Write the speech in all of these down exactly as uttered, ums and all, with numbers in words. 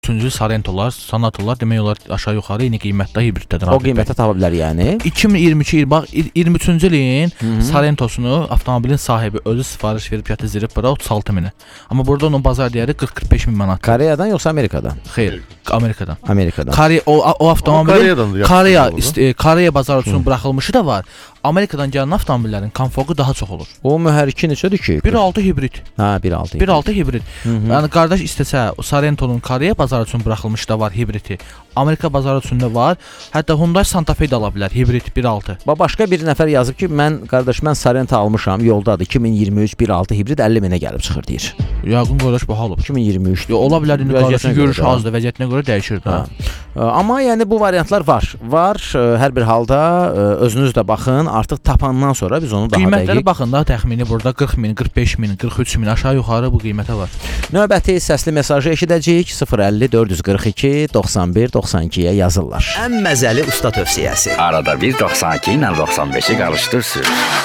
Üçüncü Sarentolar, Sonatalar demək olar aşağı yuxarı eyni qiymətdə hibridlədir. O qiymətə tapa bilər yəni. iki min iyirmi iki bax iyirmi üçüncü ilin Sarentosunu avtomobilin sahibi özü sifariş verib gətizdirib bura otuz altı minə. Amma burada onun bazar dəyəri qırx qırx beş min manat. Koreyadan yoxsa Amerikadan? Xeyr, Amerikadan. Amerikadan. Koreya o o avtomobilin Koreya Koreya bazarı üçün buraxılmışı da var. Amerikadan gələn avtomobillərin komfortu daha çox olur. O mühərriki neçədir ki? bir altı hibrid. Ha, bir altı. bir altı hibrid. Yəni qardaş istəsə o Sarento'nun Koreya bazarı üçün buraxılmış da var hibridi. Amerika bazarı üçün də var. Hətta Hyundai Santa Fe də ala bilər hibrid bir altı. Ba başqa bir nəfər yazıb ki, mən qardaş mən Sarento almışam, yoldadır. iki min iyirmi üç bir altı hibrid əlli minə gəlib çıxır deyir. Yəqin qardaş baha olub. iki min iyirmi üç. Yo, ola bilər indi qardaşın görüş azdır, vəziyyətinə görə dəyişir də. Amma yəni bu variantlar var. Var. Hər bir halda özünüz də baxın. Artıq tapandan sonra biz onu daha dəqiq. Qiymətləri baxın da təxmini burada qırx min, qırx beş min, qırx üç min aşağı yuxarı bu qiymətə var. Növbəti səsli mesajı eşidəcəyik. sıfır əlli dörd yüz qırx iki doxsan bir doxsan ikiyə yazırlar. Ən məzəli usta tövsiyəsi. Arada bir doxsan iki ilə doxsan beşi qarışdırsın.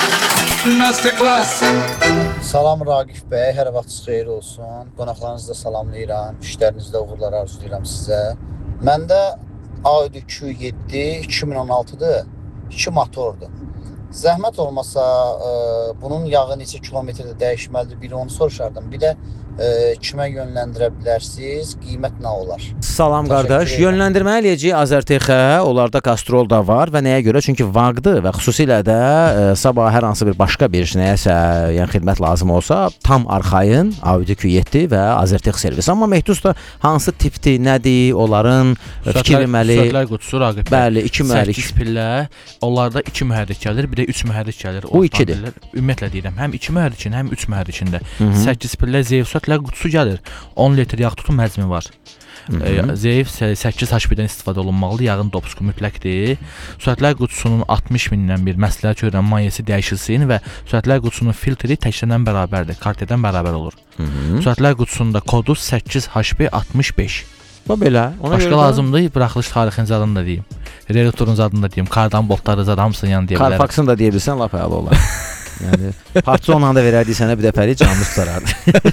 Salam Raqif bəy, hər vaxtınız xeyir olsun. Qonaqlarınızı da salamlayıram, işlərinizdə uğurlar arzulayıram sizə. Məndə Audi Q yeddi iki min on altıdır, iki motordur. Zəhmət olmasa e, bunun yağı neçə kilometrdə dəyişməlidir, bir onu soruşardım. Bir də e, kimə yönləndirə bilərsiniz, qiymət nə olar? Salam qardaş, yönləndirmə eləyəcək Azərtexə, onlarda Castrol da var və nəyə görə? Çünki vaqdır və xüsusilə də e, sabah hər hansı bir başqa bir nəyəsə, yəni xidmət lazım olsa, tam arxayın Audi Q yeddi və Azərtex servis. Amma Mehdus da hansı tipdir, nədir, onların fikir verməli. Sürətlər qutusu Raqib. Bəli, iki mühərrik. səkkiz pillə, onlarda iki mühərrik gəlir, bir də üç mühərrik gəlir. Bu ikidir. Ümumiyyətlə deyirəm, həm iki mühərrikin, həm üç mühərrikində. səkkiz pillə zəif sürətlər qutusu gəlir. on litr yağ tutum həcmi var. E, zəif səkkiz H P-dən istifadə olunmalıdır. Yağın dopusku mütləqdir. Sürətlər qutusunun altmış mindən bir məsləhət görürəm mayesi dəyişilsin və sürətlər qutusunun filtri təkcədən bərabərdir. Kartədən bərabər olur. Hı -hı. Sürətlər qutusunda kodu səkkiz H P altmış beş. Bu belə. Ona Başqa görə lazımdır, buraxılış tarixinin zadını da deyim. Redaktorun zadını da deyim. Kardan boltları zad hamısını yan deyə bilərəm. Carfax'ını da deyə bilsən lap əla olar. Yəni Partizonla da verərdik sənə bir dəfəlik canlı tutarardı.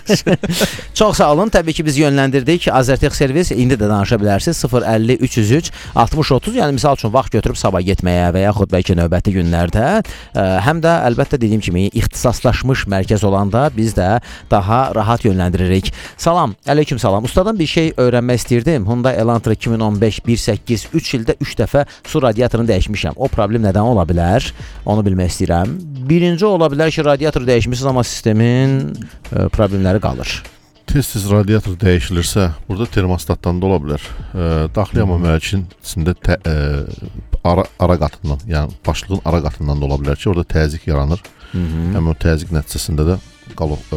Çox sağ olun. Təbii ki biz yönləndirdik. Azərtex servis indi də danışa bilərsiniz. sıfır əlli üç yüz üç altmış otuz. Yəni misal üçün vaxt götürüb sabah getməyə və yaxud bəlkə növbəti günlərdə ə, həm də əlbəttə dediyim kimi ixtisaslaşmış mərkəz olanda biz də daha rahat yönləndiririk. Salam, əleyküm salam. Ustadan bir şey öyrənmək istirdim. Hyundai Elantra iki min on beş bir səkkiz üç ildə üç dəfə su radiatorunu dəyişmişəm. O problem nədən ola bilər? Onu bilmək istəyirəm. Birinci ola bilər ki, radiator dəyişmişsiniz, amma sistemin e, problemləri qalır. Tez-tez radiator dəyişilirsə, burada termostatdan da ola bilər. E, daxili amma mühərrikin içində tə, e, ara, ara qatından, yəni başlığın ara qatından da ola bilər ki, orada təzyiq yaranır. Həmin o təzyiq nəticəsində də qalır. E,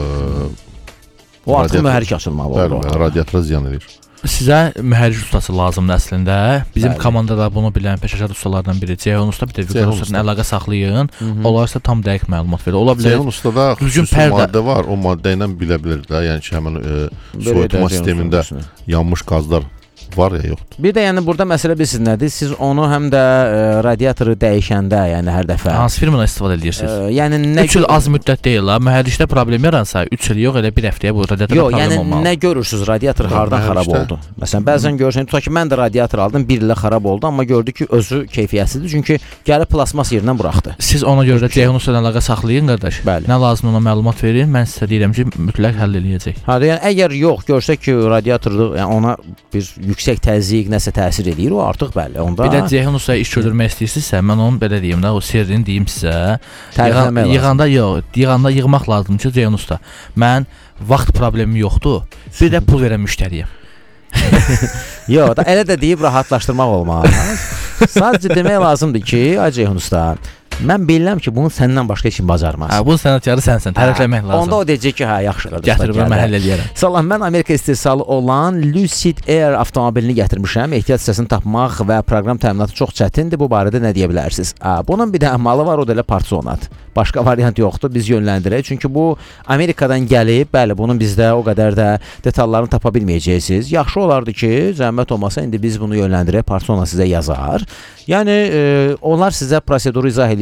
o artıq mühərrik açılmalı olur. Bəli, bəli, radiatora ziyan edir. Sizə mühərrik ustası lazımdır əslində. Bizim bəli. Komandada bunu bilən peşəkar ustalardan biri Ceyhun usta, bir də Vüqar ustala əlaqə saxlayın. Onlar isə tam dəqiq məlumat verir. Ola bilər. Ceyhun ustada xüsusi maddə var. O maddə ilə bilə bilər də. Yəni ki, həmin e, soyutma sistemində yanmış qazlar var ya, yoxdur. Bir də yəni burada məsələ bilirsiniz nədir? Siz onu həm də e, radiatoru dəyişəndə, yəni hər dəfə hansı firmadan istifadə edirsiniz? E, yəni nə üç il az müddət deyil ha. Mühərrikdə problem yaransa üç il yox, elə bir həftəyə bu radiatorda problem yəni olmalı. Yox, yəni nə görürsüz? Radiator hardan xarab oldu? Məsələn, bəzən görürsən, tutaq ki, mən də radiator aldım, bir illə xarab oldu, amma gördük ki, özü keyfiyyətsizdir, çünki gəlib plasmas yerindən buraxdı. Siz ona görə də Ceyhun ustala əlaqə saxlayın, qardaş. Bəli. Nə lazım ona məlumat verin, mən sizə deyirəm ki, mütləq həll eləyəcək. Hə, yəni əgər yox, görsək ki, radiatorda yəni ona bir yüksək təzyiq nəsə təsir edir, o artıq bəli. Onda bir də Ceyhun ustaya iş götürmək istəyirsinizsə, mən onun belə deyim də, o sirrini deyim sizə. Yığan, yığanda yox, yığanda yığmaq lazımdır ki, Ceyhun usta. Mən vaxt problemi yoxdur. Bir də pul verən müştəriyəm. Yox, da elə də deyib rahatlaşdırmaq olmaz. Sadəcə demək lazımdır ki, ay Ceyhun usta, mən bilirəm ki, bunu səndən başqa heç kim bacarmaz. Hə, bu sənətkarı sənsən, tərəfləmək lazım. Onda o deyəcək ki, hə, yaxşı qardaş. Gətirib mən həll eləyərəm. Salam, mən Amerika istehsalı olan Lucid Air avtomobilini gətirmişəm. Ehtiyac hissəsini tapmaq və proqram təminatı çox çətindir. Bu barədə nə deyə bilərsiniz? Hə, bunun bir də əmalı var, o da elə Partizonat. Başqa variant yoxdur, biz yönləndirək. Çünki bu Amerikadan gəlib, bəli, bunun bizdə o qədər də detallarını tapa bilməyəcəksiniz. Yaxşı olardı ki, zəhmət olmasa indi biz bunu yönləndirək, Partizonat sizə yazar. Yəni e, onlar sizə proseduru izah edir.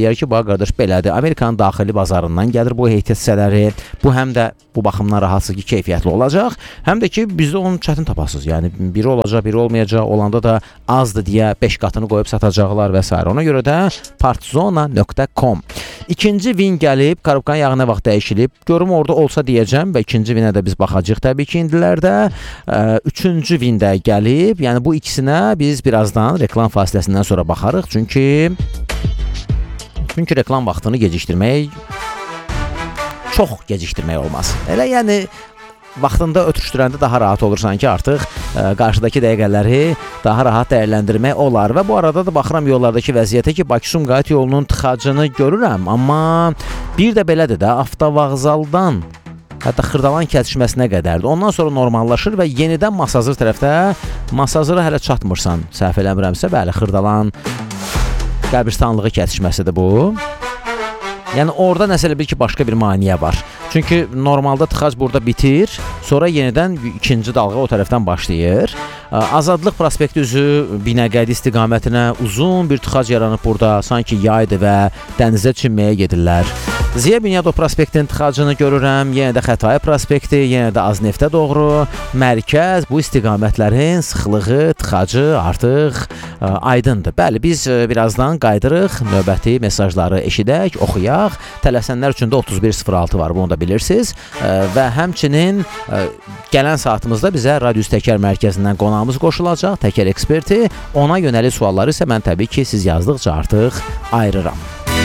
deyər ki, bax qardaş belədir. Amerikanın daxili bazarından gəlir bu ehtiyat hissələri. Bu həm də bu baxımdan rahatsız ki, keyfiyyətli olacaq, həm də ki, bizdə onu çətin tapasınız. Yəni biri olacaq, biri olmayacaq, olanda da azdır deyə beş qatını qoyub satacaqlar və s. Ona görə də partzona nöqtə com. İkinci vin gəlib, karobkanın yağı nə vaxt dəyişilib? Görüm orada olsa deyəcəm və ikinci vinə də biz baxacağıq təbii ki, indilərdə. Üçüncü vin də gəlib. Yəni bu ikisinə biz birazdan reklam fasiləsindən sonra baxarıq. Çünki çünki reklam vaxtını gecikdirmək çox gecikdirmək olmaz. Elə yəni vaxtında ötüşdürəndə daha rahat olursan ki, artıq ə, qarşıdakı dəqiqələri daha rahat dəyərləndirmək olar. Və bu arada da baxıram yollardakı vəziyyətə ki, Bakı-Sumqayıt yolunun tıxacını görürəm. Amma bir də belədir də, avtovağzaldan hətta Xırdalan kəsişməsinə qədərdir. Ondan sonra normallaşır və yenidən Masazır tərəfdə, Masazıra hələ çatmırsan, səhv eləmirəmsə, bəli, Xırdalan qəbirstanlığı kəsişməsidir bu. Yəni orada nəsə elə bil ki, başqa bir maneə var. Çünki normalda tıxac burada bitir, sonra yenidən ikinci dalğa o tərəfdən başlayır. Azadlıq prospekti üzü Binəqədi istiqamətinə uzun bir tıxac yaranıb burada, sanki yaydır və dənizə çimməyə gedirlər. Ziya Bünyadov prospektinin tıxacını görürəm, yenə də Xətai prospekti, yenə də Azneftə doğru mərkəz, bu istiqamətlərin sıxlığı, tıxacı artıq ə, aydındır. Bəli, biz ə, birazdan qaydırıq, növbəti mesajları eşidək, oxuyaq. Tələsənlər üçün də otuz bir sıfır altı var, bunu da bilirsiniz. Ə, və həmçinin ə, gələn saatımızda bizə Radius Təkər mərkəzindən qonağımız qoşulacaq, Təkər eksperti. Ona yönəlik sualları isə mən təbii ki, siz yazdıqca artıq ayırıram.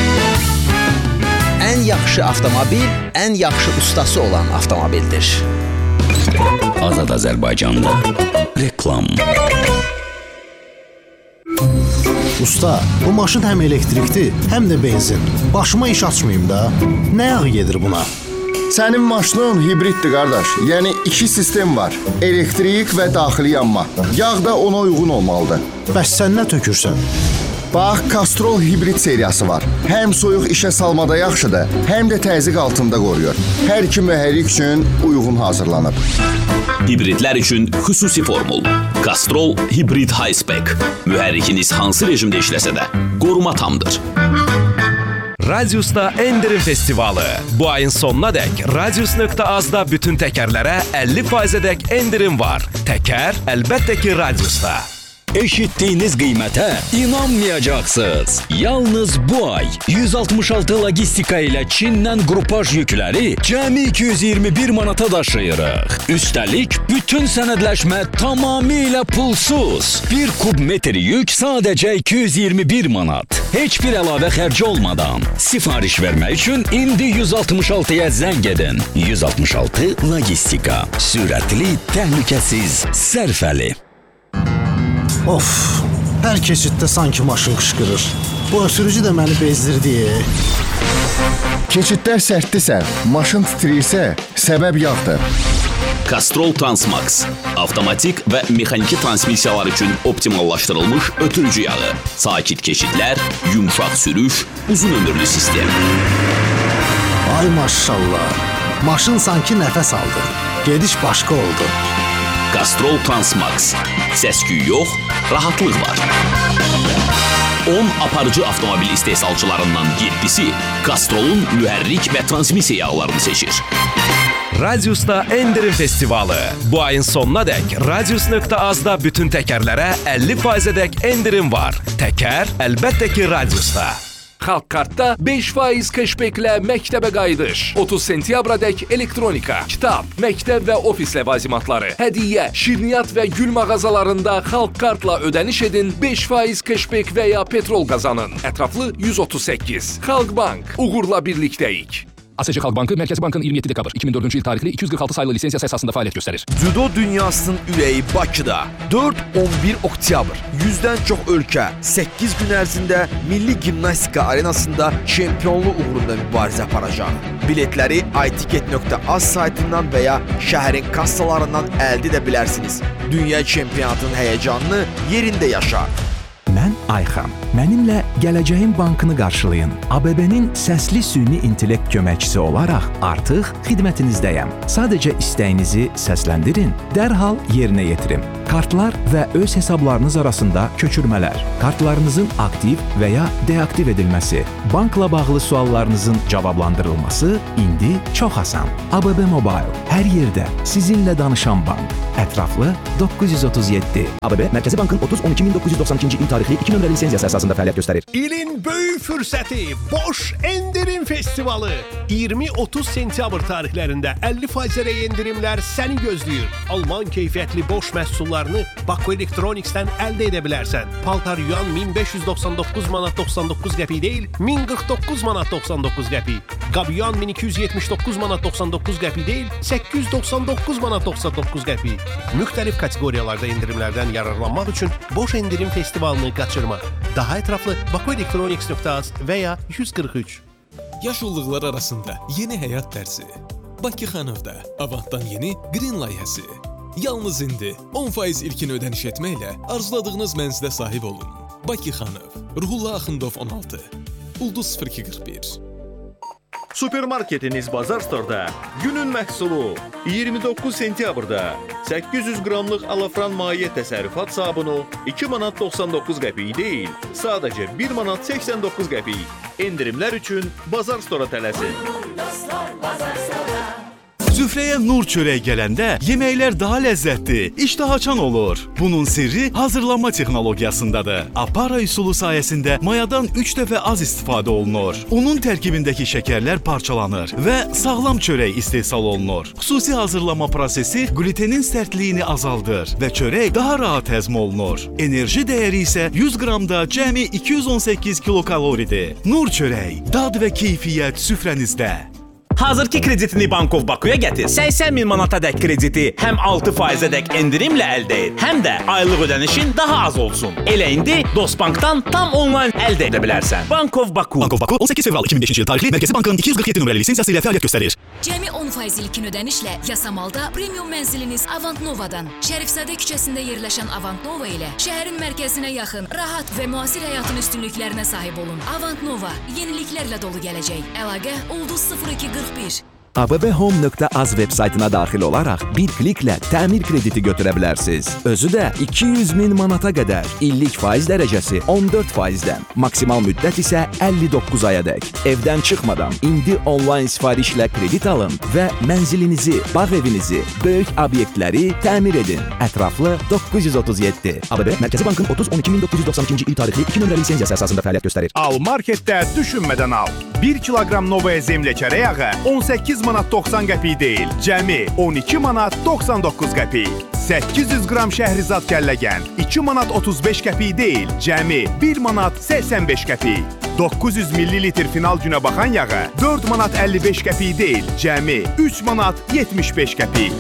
Ən yaxşı avtomobil, ən yaxşı ustası olan avtomobildir. Azad Azərbaycanda reklam. Usta, bu maşın həm elektrikdir, həm də benzin. Başıma iş açmayayım da. Nə yağı gedir buna? Sənin maşının hibriddir qardaş. Yəni iki sistem var. Elektrik və daxili yanma. Yağ da ona uyğun olmalıdır. Bəs sən nə tökürsən? Bax, Castrol hibrid seriyası var. Həm soyuq işə salmada yaxşıdır, həm də təzyiq altında qoruyur. Hər iki mühərrik üçün uyğun hazırlanıb. Hibridlər üçün xüsusi formul. Castrol Hibrid High Spec. Mühərrikiniz hansı rejimdə işləsə də qoruma tamdır. Radius'ta Endirim Festivalı. Bu ayın sonuna dək Radius nöqtə azda bütün təkərlərə əlli faizədək endirim var. Təkər əlbəttə ki Radius'ta. Eşitdiyiniz qiymətə inanmayacaqsınız. Yalnız bu ay yüz altmış altı logistika ilə Çindən qrupaj yükləri cəmi iki yüz iyirmi bir manata daşıyırıq. Üstəlik, bütün sənədləşmə tamamilə pulsuz. Bir kub metr yük sadəcə iki yüz iyirmi bir manat. Heç bir əlavə xərci olmadan. Sifariş vermək üçün indi yüz altmış altıya zəng edin. yüz altmış altı logistika. Sürətli, təhlükəsiz, sərfəli. Of, hər keçiddə sanki maşın qışqırır. Bu sürücü də məni bezdirdi. Keçidlər sərtdirsə, maşın titriyirsə, səbəb yağdır. Castrol Transmax. Avtomatik və mexaniki transmissiyalar üçün optimallaşdırılmış ötürücü yağı. Sakit keçidlər, yumşaq sürüş, uzun ömürlü sistem. Ay maşallah, maşın sanki nəfəs aldı. Gediş başqa oldu. Castrol Transmax. Səs-küy yox, rahatlıq var. on aparıcı avtomobil istehsalçılarından yeddisi Castrol'un mühərrik və transmissiya yağlarını seçir. Radius'ta Endirim Festivalı. Bu ayın sonuna dək Radius nöqtə azda bütün təkərlərə əlli faizədək endirim var. Təkər əlbəttə ki Radius'ta. Xalq Kartda beş faiz keşbeklə məktəbə qayıdış. otuz sentyabradək elektronika, kitab, məktəb və ofis ləvazimatları, hədiyyə, şirniyyat və gül mağazalarında Xalq Kartla ödəniş edin, beş faiz keşbek və ya petrol qazanın. Ətraflı yüz otuz səkkiz. Xalq Bank, uğurla birlikdəyik. A S C Xalq Bankı Mərkəzi Bankın iyirmi yeddi dekabr iki min dördüncü il tarixli iki yüz qırx altı sayılı lisensiyası əsasında fəaliyyət göstərir. Cüdo dünyasının ürəyi Bakıda. dörd on bir oktyabr. yüzdən çox ölkə səkkiz gün ərzində Milli Gimnastika Arenasında çempionluq uğrunda mübarizə aparacaq. Biletləri itiket nöqtə az saytından və ya şəhərin kassalarından əldə edə bilərsiniz. Dünya çempionatının həyəcanını yerində yaşa. Mən Ayxan. Mənimlə gələcəyin bankını qarşılayın. A B B-nin səsli süni intellekt köməkçisi olaraq artıq xidmətinizdəyəm. Sadəcə istəyinizi səsləndirin, dərhal yerinə yetirin. Kartlar və öz hesablarınız arasında köçürmələr, kartlarınızın aktiv və ya deaktiv edilməsi, bankla bağlı suallarınızın cavablandırılması indi çox asan. A B B Mobile hər yerdə sizinlə danışan bank. Ətraflı doqquz yüz otuz yeddi. A B B Mərkəzi Bankın otuz on iki min doqquz yüz doxsan ikinci il tarixli iki nömrəli lisenziyası əsasında fəaliyyət göstərir. İlin böyük fürsəti Boş Endirim Festivalı iyirmi otuz sentyabr tarixlərində əlli faizə endirimlər səni gözləyir. Alman keyfiyyətli Boş məhsullarını Baku Electronics'dən əldə edə bilərsən. Paltar yuan min beş yüz doxsan doqquz manat doxsan doqquz qəpik deyil, min qırx doqquz manat doxsan doqquz qəpik. Qab yuan min iki yüz yetmiş doqquz manat doxsan doqquz qəpik deyil, səkkiz yüz doxsan doqquz manat doxsan doqquz qəpik. Müxtəlif kateqoriyalarda endirimlərdən yararlanmaq üçün Boş Endirim Festivalını qaçırma. Daha ətraflı baku elektroniks nöqtə az və ya yüz qırx üç. Yaşıllıqlar arasında yeni həyat dərsi. Bakı Xanovda Avantdan yeni Green layihəsi. Yalnız indi on faiz ilkin ödəniş etməklə arzuladığınız mənzilə sahib olun. Bakı Xanov, Ruhullah Axundov on altı, Ulduz sıfır iki qırx bir. Supermarketiniz Bazar Store'da günün məhsulu iyirmi doqquz sentyabrda səkkiz yüz qramlıq Alafran maye təsərrüfat sabunu iki manat doxsan doqquz qəpik deyil, sadəcə bir manat səksən doqquz qəpik. Endirimlər üçün Bazar Store'a tələsin. Süfrəyə nur çörək gələndə yeməklər daha ləzzətli, iştah açan olur. Bunun sirri hazırlanma texnologiyasındadır. Apara üsulu sayəsində mayadan üç dəfə az istifadə olunur. Unun tərkibindəki şəkərlər parçalanır və sağlam çörək istehsal olunur. Xüsusi hazırlama prosesi glutenin sərtliyini azaldır və çörək daha rahat həzm olunur. Enerji dəyəri isə yüz qramda cəmi iki yüz on səkkiz kilokaloridir. Nur çörək, dad və keyfiyyət süfrənizdə. Hazırki kreditini Bankov Bakuya gətir. səksən min manatadək krediti həm altı faizədək endirimlə əldə et, həm də aylıq ödənişin daha az olsun. Elə indi Dostbankdan tam onlayn əldə edə bilərsən. Bankov Baku. Bankov Baku on səkkiz fevral iki min beşinci il tarixli Mərkəzi Bankın iki yüz qırx yeddi nömrəli lisenziyası ilə fəaliyyət göstərir. Cəmi on faiz ilkin ödənişlə Yasamalda premium mənziliniz Avant Nova'dan. Şərifzadə küçəsində yerləşən Avant Nova ilə şəhərin mərkəzinə yaxın, rahat və müasir həyatın üstünlüklərinə sahib olun. Avant Nova yeniliklərlə dolu gələcək. Əlaqə Ulduz sıfır iki qırx bir. A B B Home nöqtə az veb saytına daxil olaraq bir kliklə təmir krediti götürə bilərsiniz. Özü də iki yüz min manata qədər, illik faiz dərəcəsi on dörd faizdən, maksimal müddət isə əlli doqquz ayadək. Evdən çıxmadan indi onlayn sifarişlə kredit alın və mənzilinizi, bağ evinizi, böyük obyektləri təmir edin. Ətraflı doqquz yüz otuz yeddi. A B B Mərkəzi Bankın otuz on iki min doqquz yüz doxsan ikinci il tarixli iki nömrəli lisenziyası əsasında fəaliyyət göstərir. Al marketdə düşünmədən al. bir kiloqram Novaya zemlə çərək yağı on səkkiz manat doxsan qəpik deyil, cəmi on iki manat doxsan doqquz qəpik. səkkiz yüz qram Şəhrizad kəlləgən iki manat otuz beş qəpik deyil, cəmi bir manat səksən beş qəpik. doqquz yüz millilitr final günə baxan yağı dörd manat əlli beş qəpik deyil, cəmi üç manat yetmiş beş qəpik.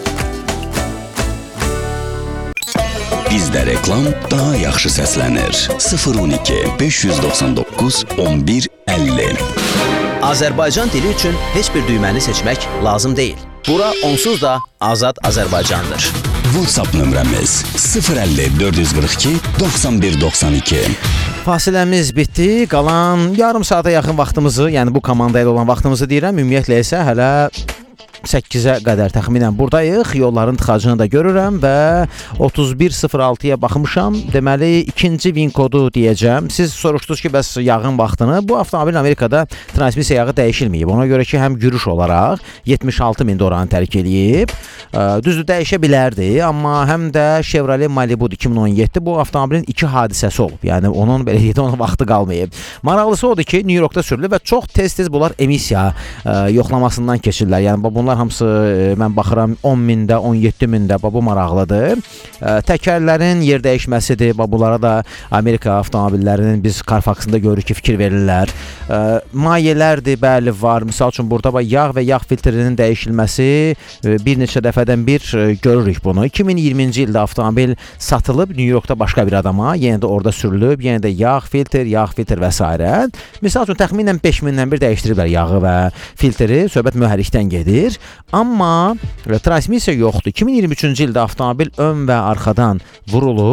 Bizdə reklam daha yaxşı səslənir. sıfır on iki beş yüz doxsan doqquz on bir əlli. Azərbaycan dili üçün heç bir düyməni seçmək lazım deyil. Bura onsuz da Azad Azərbaycandır. WhatsApp nömrəmiz sıfır əlli dörd yüz qırx iki doxsan bir doxsan iki. Fasiləmiz bitdi. Qalan yarım saata yaxın vaxtımızı, yəni bu komanda ilə olan vaxtımızı deyirəm. Ümumiyyətlə isə hələ səkkizə qədər təxminən buradayıq. Yolların tıxacını da görürəm və otuz bir sıfır altıya baxmışam. Deməli, ikinci VIN kodu deyəcəm. Siz soruşdunuz ki, bəs yağın vaxtını. Bu avtomobil Amerikada transmisiya yağı dəyişilməyib. Ona görə ki, həm gürüş olaraq yetmiş altı min dolarını tərk eləyib. Düzdür, dəyişə bilərdi, amma həm də Chevrolet Malibu iki min on yeddi bu avtomobilin iki hadisəsi olub. Yəni, onun belə deyək, onun vaxtı qalmayıb. Maraqlısı odur ki, New Yorkda sürülür və çox tez-tez bunlar emisiya yoxlamasından keçirlər. Yəni, bunlar hamısı mən baxıram on mində, on yeddi mində, bu maraqlıdır. Təkərlərin yer dəyişməsidir. Bunlara da Amerika avtomobillərinin biz Carfaxında görürük ki, fikir verirlər. Mayelərdir, bəli var. Misal üçün burada yağ və yağ filtrinin dəyişilməsi bir neçə dəfədən bir görürük bunu. iki min iyirminci ildə avtomobil satılıb New Yorkda başqa bir adama, yenə də orada sürülüb, yenə də yağ filtr, yağ filtr və s. Misal üçün təxminən beş mindən bir dəyişdiriblər yağı və filtri. Söhbət mühərrikdən gedir. Amma transmisiya yoxdur. iki min iyirmi üçüncü ildə avtomobil ön və arxadan vurulub,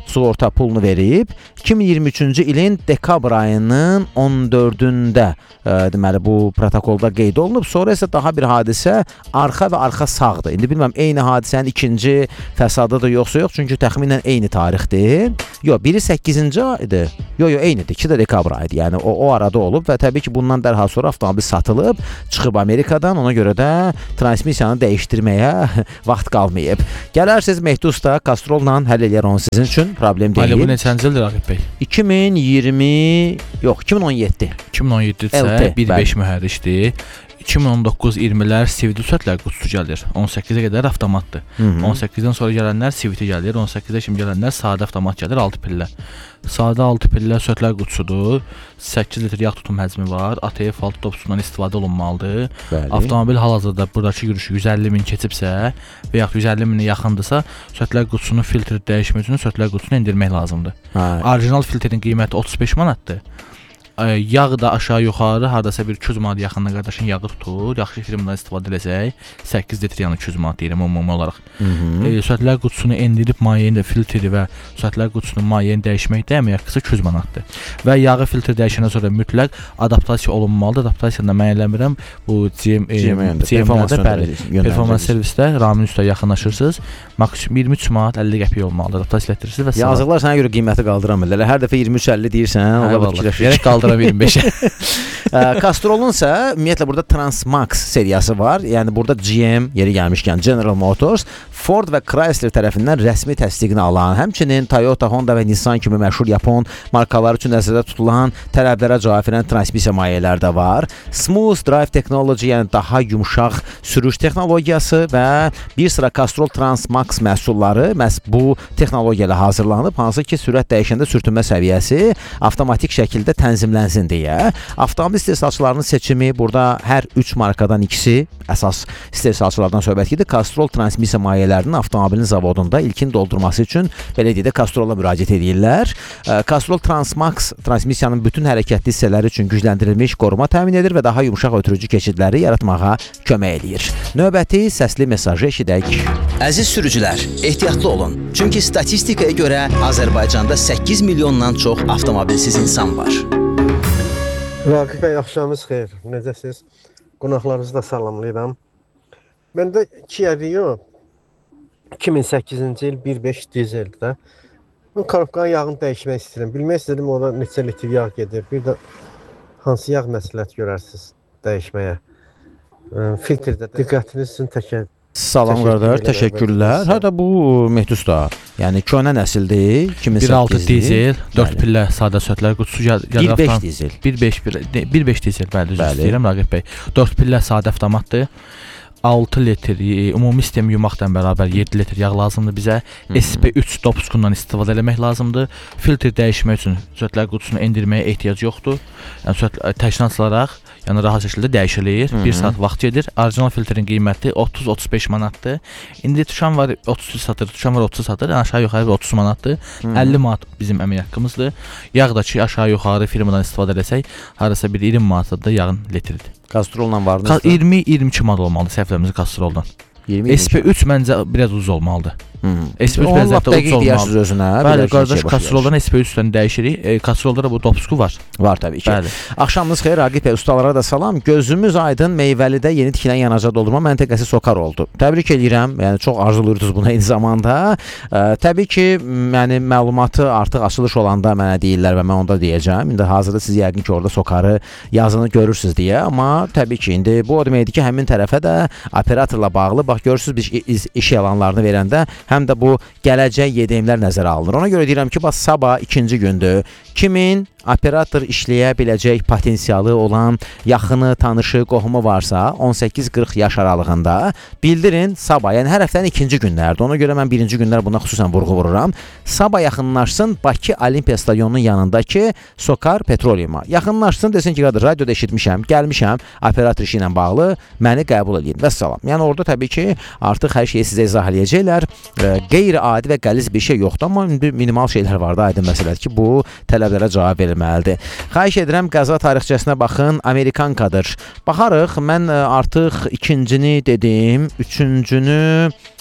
sığorta pulunu verib, iki min iyirmi üçüncü ilin dekabr ayının on dördündə e, deməli bu protokolda qeyd olunub. Sonra isə daha bir hadisə arxa və arxa sağdır. İndi bilməm eyni hadisənin ikinci fəsadıdır yoxsa yox, çünki təxminən eyni tarixdir. Yox, biri səkkizinci aydır. Yox, yox, eynidir. İkisi də dekabr ayıdır. Yəni o, o arada olub və təbii ki, bundan dərhal sonra avtomobil satılıb, çıxıb Amerikadan. Ona görə də transmisiyanı dəyişdirməyə vaxt qalmayıb. Gələrsiniz Mehdi Usta, Castrolla həll eləyər onu sizin üçün, problem deyil. Hələ bu neçənci ildir Raqib bəy? iki min iyirmi, yox, iki min on yeddi. iki min on yeddidirsə bir beş mühərrikdir. iki min on doqquz iyirmilər C V T sürətlər qutusu gəlir. on səkkizə qədər avtomatdır. Hı -hı. on səkkizdən sonra gələnlər C V T gəlir. on səkkizə kimi gələnlər sadə avtomat gəlir, altı pillə. Sadə altı pillə sürətlər qutusudur. səkkiz litr yağ tutum həcmi var. A T F altı topusundan istifadə olunmalıdır. Bəli. Avtomobil hal-hazırda buradakı yürüşü yüz əlli min keçibsə və yaxud yüz əlli minə yaxındırsa, sürətlər qutusunun filtri dəyişmək üçün sürətlər qutusunu endirmək lazımdır. Hə. Orijinal filtrin qiyməti otuz beş manatdır. Yağ da aşağı yuxarı hardasa bir iki yüz manat yaxınına qardaşın yağı tutur. Yaxşı firmadan istifadə eləsək səkkiz litr yəni iki yüz manat deyirəm ümumi olaraq. E, sürətlər qutusunu endirib mayenin filtri və sürətlər qutusunun mayeni dəyişmək də əmək haqqısı iki yüz manatdır. Və yağı filtr dəyişəndən sonra mütləq adaptasiya olunmalıdır. Adaptasiyada mən eləmirəm. Bu G M G-də performans servisdə Ramin üstə yaxınlaşırsınız. Maksimum iyirmi üç manat əlli qəpik olmalıdır. Adaptasiya etdirirsiniz və yazıqlar sənə görə qiyməti qaldıramırlar. Hər dəfə iyirmi üç əlli deyirsən, ola fikirləşir. iyirmi beşə. Castrol'un isə ümumiyyətlə burada Transmax seriyası var. Yəni burada G M yeri gəlmişkən General Motors, Ford və Chrysler tərəfindən rəsmi təsdiqini alan, həmçinin Toyota, Honda və Nissan kimi məşhur Yapon markaları üçün nəzərdə tutulan tələblərə cavab verən transmisiya mayeləri də var. Smooth Drive Technology, yəni daha yumşaq sürüş texnologiyası və bir sıra Castrol Transmax məhsulları məhz bu texnologiya ilə hazırlanıb, hansı ki sürət dəyişəndə sürtünmə səviyyəsi avtomatik şəkildə tənzimlənsin deyə. Avtomobil istehsalçılarının seçimi burada hər üç markadan ikisi əsas istehsalçılardan söhbət gedir. Castrol transmisiya mayələrinin avtomobilin zavodunda ilkin doldurması üçün belə deyək də Castrola müraciət edirlər. Castrol Transmax transmisiyanın bütün hərəkətli hissələri üçün gücləndirilmiş qoruma təmin edir və daha yumşaq ötürücü keçidləri yaratmağa kömək edir. Növbəti səsli mesajı eşidək. Əziz sürücülər, ehtiyatlı olun. Çünki statistikaya görə Azərbaycanda səkkiz milyondan çox avtomobilsiz insan var. Raqib bəy, axşamınız xeyir. Necəsiniz? Qonaqlarınızı da salamlayıram. Məndə Kia Rio iki min səkkizinci il bir beş dizeldir də. Bu korobkanın yağını dəyişmək istəyirəm. Bilmək istədim orada neçə litr yağ gedir. Bir də hansı yağ məsləhət görərsiniz dəyişməyə? Filtrdə diqqətiniz üçün təkər. Salam qardaş, təşəkkürlər. Hətta bu Mehdi Usta, yəni köhnə nəsildir, iki min səkkiz bir altı dizel, dörd pillə sadə sürətlər qutusu gəlir. bir beş dizel. bir beş dizel, bəli, düz istəyirəm Raqib bəy. dörd pillə sadə avtomatdır. altı litr ümumi sistem yumaqdan bərabər yeddi litr yağ lazımdır bizə. S P üç dopuskundan istifadə etmək lazımdır. Filtr dəyişmək üçün sürətlər qutusunu endirməyə ehtiyac yoxdur. Yəni sürət təşkilatlaraq, yəni rahat şəkildə dəyişilir. bir saat vaxt gedir. Orijinal filtrin qiyməti otuz otuz beş manatdır. İndi tuşan var otuz satır, tuşan var otuz satır. Yəni aşağı yuxarı otuz manatdır. əlli manat bizim əmək haqqımızdır. Yağ da ki aşağı yuxarı firmadan istifadə etsək, harasa bir iyirmi manatdır yağın litridir. Castrolla var. iyirmi iyirmi iki manat olmalıdır səhvlərimiz Castroldan. S P üç məncə biraz ucuz olmalıdır. S P üç vəziyyətdə ucuz olmalıdır. Bəli, qardaş, Castroldan S P üçdən dəyişirik. Castrolda da bu dopusku var. Var təbii ki. Bəli. Axşamınız xeyir Raqib bəy, ustalara da salam. Gözümüz aydın Meyvəlidə yeni tikilən yanacaq doldurma məntəqəsi Sokar oldu. Təbrik edirəm. Yəni çox arzulayırdınız buna eyni zamanda. Ə, təbii ki, yəni məlumatı artıq açılış olanda mənə deyirlər və mən onda deyəcəm. İndi hazırda siz yəqin ki, orada Sokarı yazını görürsüz deyə, amma təbii ki, indi bu o deməkdir ki, həmin tərəfə də operatorla bağlı bax görürsüz biz iş, iş elanlarını verəndə həm də bu gələcək Y D M-lər nəzərə alınır. Ona görə deyirəm ki, bax sabah ikinci gündür. Kimin operator işləyə biləcək potensialı olan yaxını, tanışı, qohumu varsa on səkkiz qırx yaş aralığında bildirin sabah. Yəni hər həftənin ikinci günlərdir. Ona görə mən birinci günlər buna xüsusən vurğu vururam. Sabah yaxınlaşsın Bakı Olimpiya stadionunun yanındakı Sokar Petroleuma. Yaxınlaşsın, desin ki, qardaş, radioda eşitmişəm, gəlmişəm, operator işi ilə bağlı məni qəbul edin. Vəssalam. Yəni orada təbii ki, artıq hər şeyi sizə izah eləyəcəklər. E, qeyri-adi və qəliz bir şey yoxdur, amma minimal şeylər var da, aydın məsələdir ki, bu tələblərə cavab verilməlidir. Xahiş edirəm, qəza tarixçəsinə baxın, Amerikankadır. Baxarıq, mən artıq ikincini dedim, üçüncünü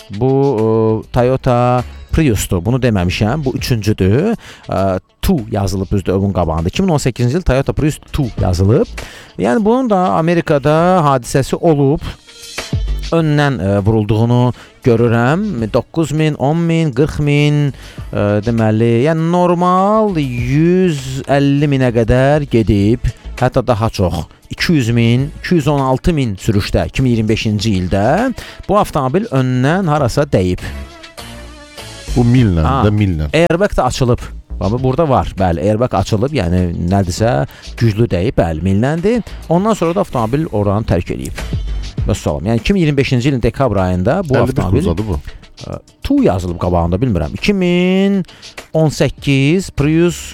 Bu ə, Toyota Prius'dur. Bunu deməmişəm. Bu üçüncüdür. Ə, iki yazılıb düzdür övün qabağında. iki min on səkkizinci il Toyota Prius iki yazılıb. Yəni bunun da Amerikada hadisəsi olub. Öndən ə, vurulduğunu görürəm. doqquz min, on min, qırx min ə, deməli, yəni normal yüz əlli minə qədər gedib, hətta daha çox. iki yüz min, iki yüz on altı min sürüşdə iki min iyirmi beşinci ildə bu avtomobil öndən harasa dəyib. Bu millə də millə. Airbag da açılıb. Bax burada var. Bəli, airbag açılıb, yəni nədirsə güclü dəyib, bəli, milləndir. Ondan sonra da avtomobil oranı tərk edib. Məsələn, yəni iki min iyirmi beşinci ilin dekabr ayında bu avtomobil bu. Tu yazılıb qabağında, bilmirəm. iki min on səkkiz Prius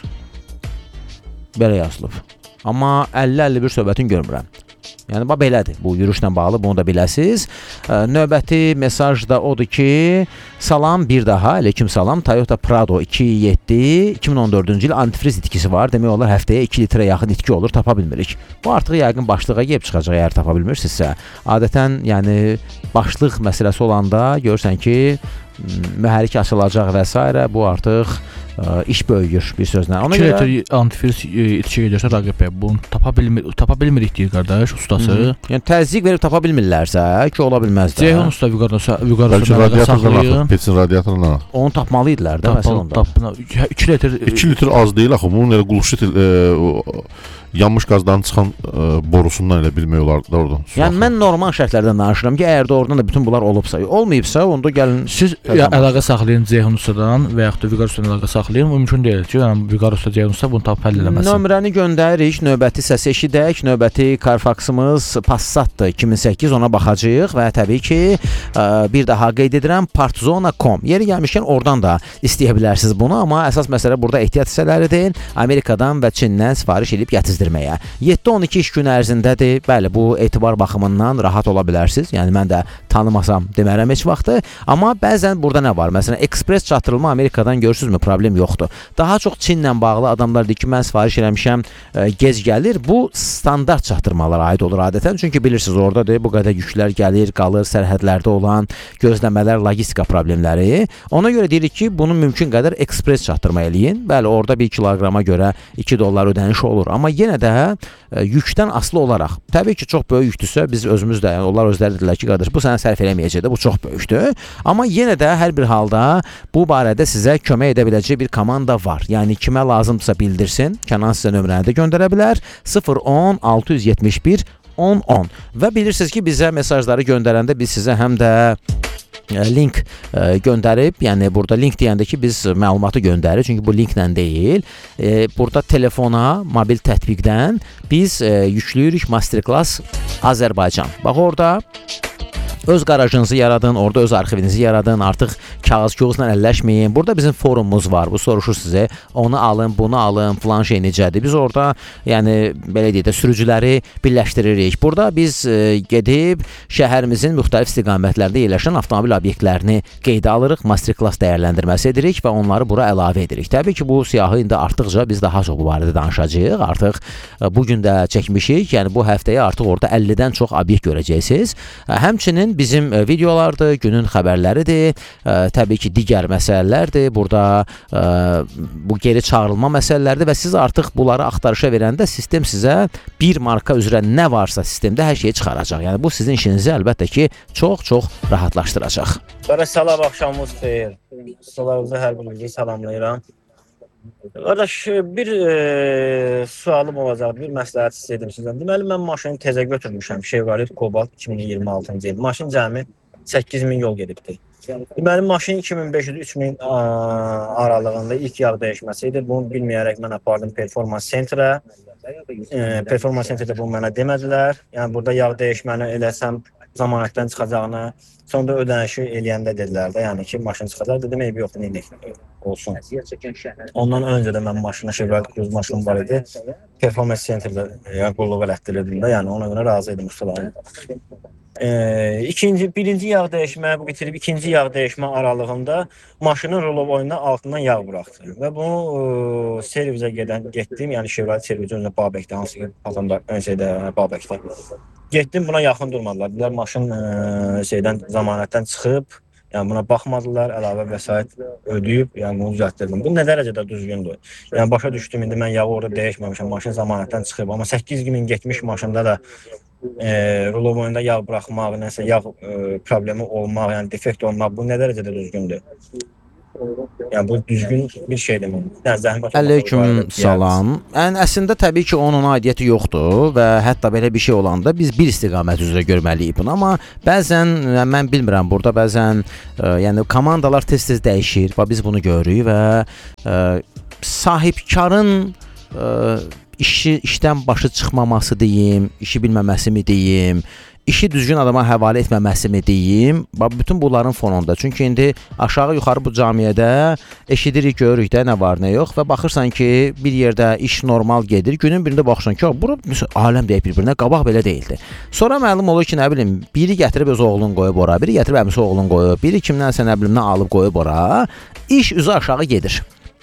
belə yazılıb. Amma əlli əlli bir söhbətin görmürəm. Yəni bax belədir. Bu yürüşlə bağlı bunu da biləsiz. Növbəti mesaj da odur ki, salam bir daha, aleyküm salam. Toyota Prado iki yeddi iki min on dördüncü il antifriz itkisi var. Demək olar həftəyə iki litrə yaxın itki olur, tapa bilmirik. Bu artıq yəqin başlığa gəlib çıxacaq əgər tapa bilmirsinizsə. Adətən yəni başlıq məsələsi olanda görürsən ki, mühərrik açılacaq və s. bu artıq ə, iş böyüyür bir sözlə. Ona görə litr antifriz itki gedirsə Raqib bəy, bunu tapa bilmir, tapa bilmirik deyir qardaş ustası. Hı -hı. Yəni təzyiq verib tapa bilmirlərsə ki, ola bilməz də. Ceyhun usta vüqarda vüqarda saxlayır. Peçin radiatorundan. Onu tapmalı idilər də məsələn onda. iki litr iki litr az deyil axı. Bunun elə quluşu yanmış qazdan çıxan ə, borusundan elə bilmək olar da oradan. Yəni mən normal şərtlərdən danışıram ki, əgər də oradan da bütün bunlar olubsa, olmayıbsa, onda gəlin siz ya, əlaqə saxlayın Ceyhun ustadan və yaxud da Vüqar ustadan əlaqə saxlayın. Mümkün deyil ki, yəni Vüqar usta Ceyhun usta bunu tapıb həll eləməsin. Nömrəni göndəririk, növbəti səs eşidək, növbəti Carfaxımız Passatdır iki min səkkiz, ona baxacağıq və təbii ki, ə, bir daha qeyd edirəm partzona nöqtə com. Yeri gəlmişkən oradan da istəyə bilərsiniz bunu, amma əsas məsələ burada ehtiyat hissələridir. Amerikadan və Çindən sifariş edib gətizdirməyə. yeddi on iki iş gün ərzindədir. Bəli, bu etibar baxımından rahat ola bilərsiniz. Yəni mən də tanımasam demərəm heç vaxtı. Amma bəzən burada nə var? Məsələn, ekspres çatdırılma Amerikadan görürsünüzmü? Problem yoxdur. Daha çox Çinlə bağlı adamlar deyir ki, mən sifariş eləmişəm, ə, gec gəlir. Bu standart çatdırmalara aid olur adətən. Çünki bilirsiniz, oradadır bu qədər yüklər gəlir, qalır, sərhədlərdə olan gözləmələr, logistika problemləri. Ona görə deyirik ki, bunu mümkün qədər ekspres çatdırma eləyin. Bəli, orada bir kiloqrama görə iki dollar ödəniş olur. Amma yenə də ə, yükdən asılı olaraq, təbii ki, çox böyük yükdürsə, biz özümüz də, yəni onlar özləri dedilər ki, qardaş, bu sənə sərf eləməyəcək də, bu çox böyükdür. Amma yenə də hər bir halda bu barədə sizə kömək edə biləcək bir komanda var. Yəni kimə lazımdırsa bildirsin, Kənan sizə nömrəni də göndərə bilər. sıfır on altı yüz yetmiş bir on on. Və bilirsiniz ki, bizə mesajları göndərəndə biz sizə həm də link ə, göndərib, yəni burada link deyəndə ki, biz məlumatı göndəririk, çünki bu linklə deyil. E, burada telefona, mobil tətbiqdən biz ə, yükləyirik Masterclass Azərbaycan. Bax orada öz qarajınızı yaradın, orada öz arxivinizi yaradın, artıq kağız-kağızla əlləşməyin. Burada bizim forumumuz var, bu soruşur sizə, onu alın, bunu alın, filan şey necədir. Biz orada, yəni, belə deyək də, sürücüləri birləşdiririk. Burada biz e, gedib şəhərimizin müxtəlif istiqamətlərində yerləşən avtomobil obyektlərini qeydə alırıq, Masterclass dəyərləndirməsi edirik və onları bura əlavə edirik. Təbii ki, bu siyahı indi artdıqca biz daha çox bu barədə danışacağıq. Artıq e, bugün də çəkmişik, yəni bu həftəyə artıq orada əllidən çox obyekt görəcəksiniz. E, həmçinin bizim e, videolardır, günün xəbərləridir, e, təbii ki, digər məsələlərdir. Burada e, bu geri çağırılma məsələləridir və siz artıq bunları axtarışa verəndə sistem sizə bir marka üzrə nə varsa sistemdə hər şeyi çıxaracaq. Yəni bu sizin işinizi əlbəttə ki, çox-çox rahatlaşdıracaq. Qardaş, salam, axşamınız xeyir. Ustalarınızı hər birinizi salamlayıram. Qardaş, bir e, sualım olacaq, bir məsləhət istəyirdim sizdən. Deməli, mən maşını təzə götürmüşəm, Chevrolet Cobalt iki min iyirmi altıncı il. Maşın cəmi səkkiz min yol gedibdir. Deməli, maşın iki min beş yüz üç min aralığında ilk yağ dəyişməsi idi. Bunu bilməyərək mən apardım Performans Centrə. E, Performans Centrdə bunu mənə demədilər. Yəni, burada yağ dəyişməni eləsəm zamanətdən çıxacağını, sonra ödənişi eləyəndə dedilər də, yəni ki, maşın çıxacaq. Dedim, eybi yoxdur, neyini olsun. Ondan öncə də mən maşına Chevrolet Cruze maşınım var idi. Performans Centrdə yəni, qulluq elətdirirdim də, yəni ona görə razı idim ustalarım. E, ikinci, birinci yağ dəyişmə bitirib, ikinci yağ dəyişmə aralığında maşının rolov oyundan altından yağ buraxdı. Və bunu e, servizə gedən, getdim, yəni Chevrolet servizi önündə Babəkdə, hansı ki, patanda, ön şeydə Babəkdə. Getdim, buna yaxın durmadılar. Dedilər, maşın e, şeydən, zamanətdən çıxıb, Yəni buna baxmadılar, əlavə vəsait ödəyib, yəni bunu düzəltdirdim. Bu nə dərəcədə düzgündür? Yəni başa düşdüm, indi mən yağı orada dəyişməmişəm, maşın zəmanətdən çıxıb, amma səkkiz min getmiş maşında da e, rulovoyunda yağ buraxmaq, nəsə yağ e, problemi olmaq, yəni defekt olmaq, bu nə dərəcədə düzgündür? Yəni bu düzgün bir şeydir. Əleyküm salam. Yəni əslində təbii ki, onun aidiyyəti yoxdur və hətta belə bir şey olanda biz bir istiqamət üzrə görməliyik bunu. Amma bəzən mən bilmirəm, burada bəzən ə, yəni komandalar tez-tez dəyişir və biz bunu görürük və ə, sahibkarın ə, işi işdən başı çıxmaması deyim, işi bilməməsi mi deyim, işi düzgün adama həvalə etməməsi mi deyim, bütün bunların fonunda. Çünki indi aşağı-yuxarı bu camiyyədə eşidirik, görürük də nə var, nə yox və baxırsan ki, bir yerdə iş normal gedir, günün birində baxırsan ki, bura aləm deyək bir-birinə, qabaq belə deyildi. Sonra məlum olur ki, nə bilim, biri gətirib öz oğlunu qoyub ora, biri gətirib əmisi oğlunu qoyub, biri kimdənsə nə bilim, nə alıb qoyub ora, iş üzü aşağı gedir.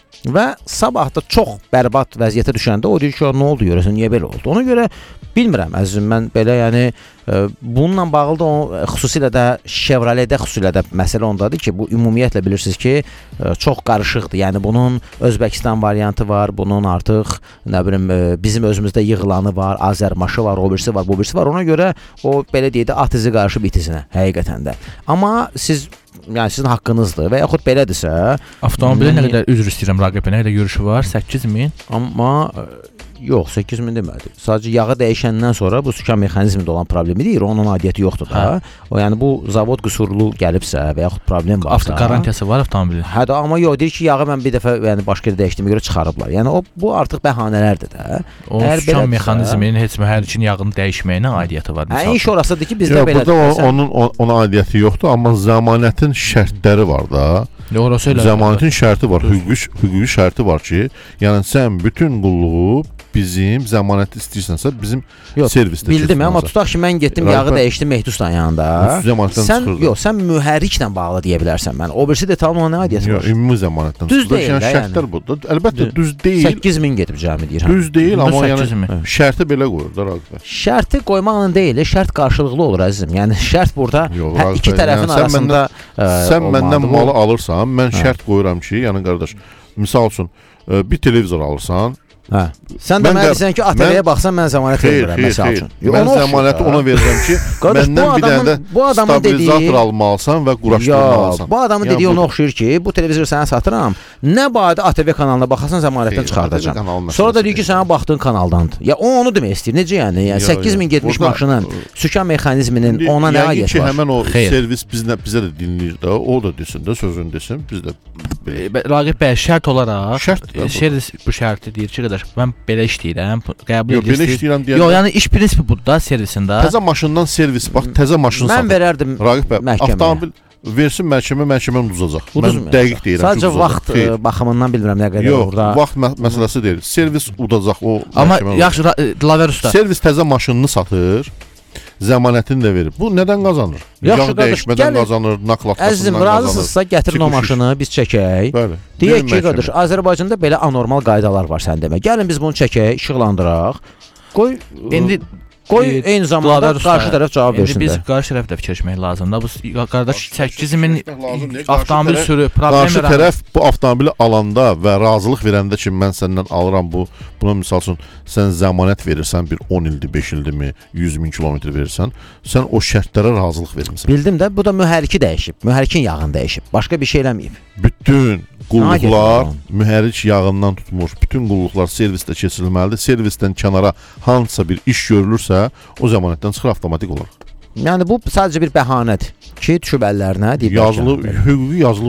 Və sabah da çox bərbad vəziyyətə düşəndə o deyir ki, nə oldu görəsən, niyə belə oldu? Ona görə bilmirəm əzizim, mən belə yəni e, bununla bağlı da o, xüsusilə də Chevroletdə xüsusilə də məsələ ondadır ki, bu ümumiyyətlə bilirsiniz ki, e, çox qarışıqdır. Yəni bunun Özbəkistan variantı var, bunun artıq nə bilim e, bizim özümüzdə yığılanı var, Azərmaşı var, o birisi var, bu birisi var. Ona görə o belə deyək də at izi qarışıb it izinə həqiqətən də. Amma siz yəni sizin haqqınızdır və yaxud belədirsə, avtomobildə nə qədər üzr istəyirəm Raqib, nə qədər görüşü var? səkkiz min. Amma yox, səkkiz min demədi. Sadəcə yağı dəyişəndən sonra bu sükan mexanizmində olan problemi deyir, onun aidiyyəti yoxdur da. Hə. O yəni bu zavod qüsurlu gəlibsə və yaxud problem varsa, avto qarantiyası var avtomobilin. Hə də, amma yox, deyir ki, yağı mən bir dəfə yəni başqa yerdə dəyişdiyimə görə çıxarıblar. Yəni o bu artıq bəhanələrdir də. O sükan mexanizminin heç hər üçün yağını dəyişməyinə aidiyyəti var. Hə, iş orasıdır ki, bizdə belədir. Burada onun ona aidiyyəti yoxdur, amma zəmanətin şərtləri var da. Zəmanətin şərti var, hüquqi hüquqi şərti var ki, yəni sən bütün qulluğu bizim zəmanət istəyirsənsə bizim yox, servisdə bildim, amma tutaq ki, mən getdim, yağı dəyişdim Mehdi Ustanın yanında. Sən yox, sən mühərriklə bağlı deyə bilərsən mən. O birisi detalın ona aidiyyəti var. Yox, ümumi zəmanətdən. Düz deyil, yəni şərtlər budur. Əlbəttə düz deyil. səkkiz min gedib cəmi deyir. Düz deyil, amma yəni şərti belə qoyur da Raqib. Şərti qoymaqla deyil, şərt qarşılıqlı olur əzizim. Yəni şərt burada hə, iki tərəfin arasında sən məndən malı alırsan, mən şərt qoyuram ki, yəni qardaş, misal üçün bir televizor alırsan. Hə. Sən deməlisən ki, A T V-yə baxsan mən zəmanət verirəm məsəl üçün. Mən zəmanəti ona verirəm ki, məndən bir dənə də stabilizator almalısan və quraşdırmalısan. Bu adamın dediyi ona oxşayır ki, bu televizoru sənə satıram, nə badə A T V kanalına baxasan zəmanətdən çıxardacam. Sonra da deyir ki, sənə baxdığın kanaldandır. Ya o onu demək istəyir. Necə yəni? Yəni səkkiz min getmiş maşının sükan mexanizminin ona nə aidiyyəti var? Həmin o servis bizə bizə də dinləyir də, o da desin də, sözünü desin, biz də Raqib bəy şərt olaraq servis bu şərti deyir ki, qardaş, mən belə işləyirəm, qəbul edirsən. Belə işləyirəm deyəndə. Yox, yəni iş prinsipi budur da servisində. Təzə maşından servis, bax, təzə maşın satır. Mən verərdim məhkəməyə. Avtomobil versin məhkəmə, məhkəmə uduzacaq. Mən dəqiq deyirəm. Sadəcə vaxt baxımından bilmirəm nə qədər orada. Yox, vaxt məsələsi deyil. Servis udacaq o məhkəmə. Amma yaxşı, Dilaver usta. Servis təzə maşınını satır. Zəmanətini də verir. Bu nədən qazanır? Yağ dəyişmədən qazanır, nakladkasından əzizim, qazanır. razısınızsa gətirin o maşını, biz çəkək. Bəli. Deyək ki, qardaş, Azərbaycanda belə anormal qaydalar var sən demə. Gəlin biz bunu çəkək, işıqlandıraq. Qoy indi qoy eyni zamanda qarşı tərəf cavab versin də. Biz qarşı tərəfdə fikirləşmək lazımdır. Bu qardaş səkkiz min avtomobil sürü problem qarşı tərəf bu avtomobili alanda və razılıq verəndə ki, mən səndən alıram bu, buna misal üçün sən zəmanət verirsən, bir on ildir, beş ildirmi, yüz min kilometr verirsən, sən o şərtlərə razılıq vermisən. Bildim də, bu da mühərriki dəyişib, mühərrikin yağını dəyişib, başqa bir şey eləməyib. Bütün qulluqlar mühərrik yağından tutmuş, bütün qulluqlar servisdə keçirilməlidir. Servisdən kənara hansısa bir iş görülürsə, o zəmanətdən çıxır avtomatik olaraq. Yəni bu sadəcə bir bəhanədir ki, düşüb əllərinə deyib. Yazılı, hüquqi yazılı.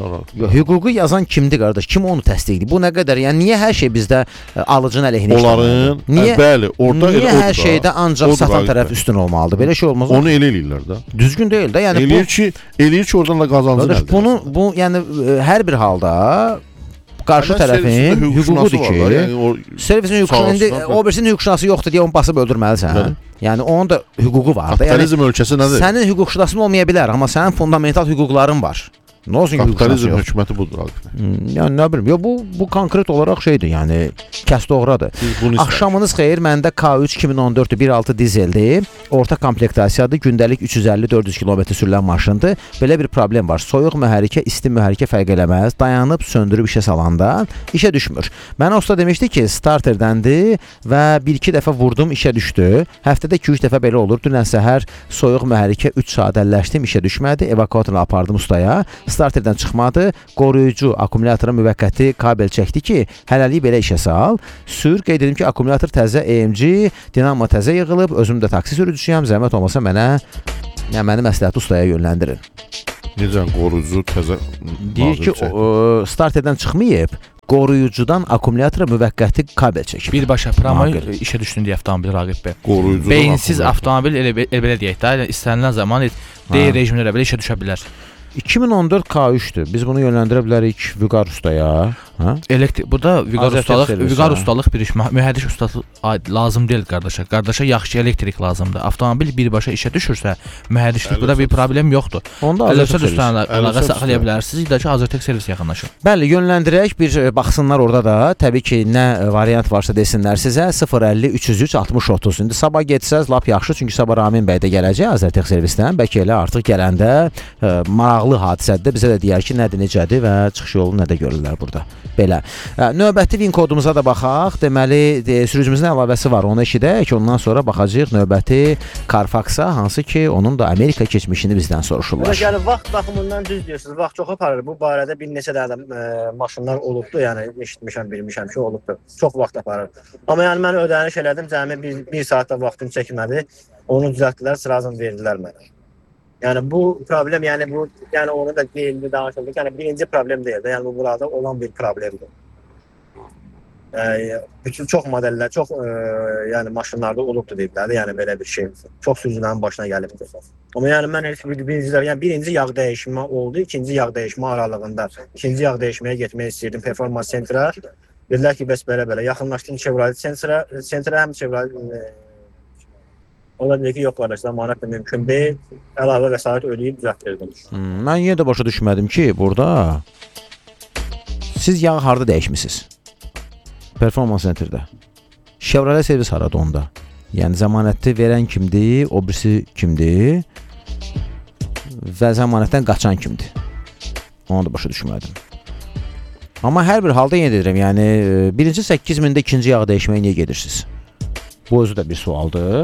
Hüquqi yazan kimdir qardaş? Kim onu təsdiqləyir? Bu nə qədər? Yəni niyə hər şey bizdə alıcının əleyhinə işləməlidir? Onların, bəli, orada niyə hər şeydə ancaq satan tərəf üstün olmalıdır? Belə şey olmaz. Onu elə eləyirlər də. Düzgün deyil də. Yəni eləyir ki, eləyir ki, oradan da qazancı əldə. Bunu bu yəni hər bir halda qarşı tərəfin hüququdur ki, servisin hüquqşünası, indi o birisinin hüquqşünası yoxdur deyə onu basıb öldürməlisən. Yəni onun da hüququ var da. Kapitalizm ölkəsi nədir? Sənin hüquqşünasın olmaya bilər, amma sənin fundamental hüquqların var. Nə olsun kapitalizm hökuməti budur. Yəni nə bilim, yo bu bu konkret olaraq şeydir, yəni kəs doğradır. Axşamınız xeyir, məndə K üç iki min on dörd bir altı dizeldir. Orta komplektasiyadır, gündəlik üç yüz əlli dörd yüz kilometr sürülən maşındır. Belə bir problem var. Soyuq mühərrikə, isti mühərrikə fərq eləməz. Dayanıb, söndürüb işə salanda işə düşmür. Mənə usta demişdi ki, starterdəndir və bir-iki dəfə vurdum, işə düşdü. Həftədə iki üç dəfə belə olur. Dünən səhər soyuq mühərrikə üç saat əlləşdim, işə düşmədi. Evakuatorla apardım ustaya. Starterdən çıxmadı. Qoruyucu akkumulyatora müvəqqəti kabel çəkdi ki, hələlik belə işə sal. Sür, qeyd edim ki, akkumulyator təzə A M G, dinamo təzə yığılıb, özüm də taksi sürücüsüyəm. Zəhmət olmasa mənə, yəni məni məsləhət ustaya yönləndirin. Necə qoruyucu təzə deyir ki, o, starterdən çıxmayıb, qoruyucudan akkumulyatora müvəqqəti kabel çəkib. Birbaşa promoy işə düşdün deyə avtomobil Raqib bəy. Qoruyucudan beyinsiz avtomobil elə, elə belə deyək də, istənilən zaman D rejimində elə belə işə düşə bilər. iki min on dörd K üçdür. Biz bunu yönləndirə bilərik Vüqar ustaya. Hə? Elektrik, burada Vüqar ustalıq, Vüqar ustalıq bir iş, mühərrik ustası lazım deyil qardaşa. Qardaşa yaxşı elektrik lazımdır. Avtomobil birbaşa işə düşürsə, mühərriklik burada bir problem yoxdur. Onda Azərtex ustayla əlaqə saxlaya bilərsiniz, ya da ki, Azərtex servis yaxınlaşın. Bəli, yönləndirək, bir baxsınlar orada da. Təbii ki, nə variant varsa desinlər sizə. sıfır əlli üç yüz üç altmış otuz. İndi sabah getsəz lap yaxşı, çünki sabah Ramin bəy də gələcək Azərtex servisdən. Bəlkə elə artıq gələndə ə, maraqlı hadisədir. Bizə də deyər ki, nədir, necədir və çıxış yolu nədə görürlər burada. Belə. Növbəti VIN kodumuza da baxaq. Deməli, de, sürücümüzün əlavəsi var. Onu eşidək. Ondan sonra baxacağıq növbəti Carfax-a, hansı ki, onun da Amerika keçmişini bizdən soruşurlar. Yəni vaxt baxımından düz deyirsiniz. Vaxt çox aparır. Bu barədə bir neçə dənə e, maşınlar olubdu. Yəni eşitmişəm, bilmişəm ki, olubdu. Çox vaxt aparır. Amma yəni mən ödəniş elədim. Cəmi bir, bir saatda vaxtım çəkmədi. Onu düzəltdilər, sırasını verdilər mənə. Yəni bu problem, yəni bu, yəni onu da deyildi, danışıldı. Yəni birinci problem deyildi. Yəni bu burada olan bir problemdir. Yəni bütün çox modellər, çox e, yəni maşınlarda olubdu deyiblər. Yəni belə bir şey. Çox sürücülərin başına gəlibdi. Amma yəni mən heç bir birinci, yəni birinci yağ dəyişmə oldu, ikinci yağ dəyişmə aralığında. İkinci yağ dəyişməyə getmək istəyirdim Performans Centra. Dedilər ki, bəs belə-belə yaxınlaşdım Chevrolet Centra, Centra həm Chevrolet e, Onlar deyir ki, yox qardaş, zamanət də mümkün deyil. Əlavə vəsait ödəyib düzəltdirdim. Hmm, mən yenə də başa düşmədim ki, burada siz yağı harda dəyişmisiniz? Performans Center'də. Chevrolet servis haradı onda? Yəni zəmanəti verən kimdir, o birisi kimdir və zəmanətdən qaçan kimdir? Onu da başa düşmədim. Amma hər bir halda yenə deyirəm, yəni birinci səkkiz mində ikinci yağı dəyişməyə niyə gedirsiniz? Bu özü də bir sualdır.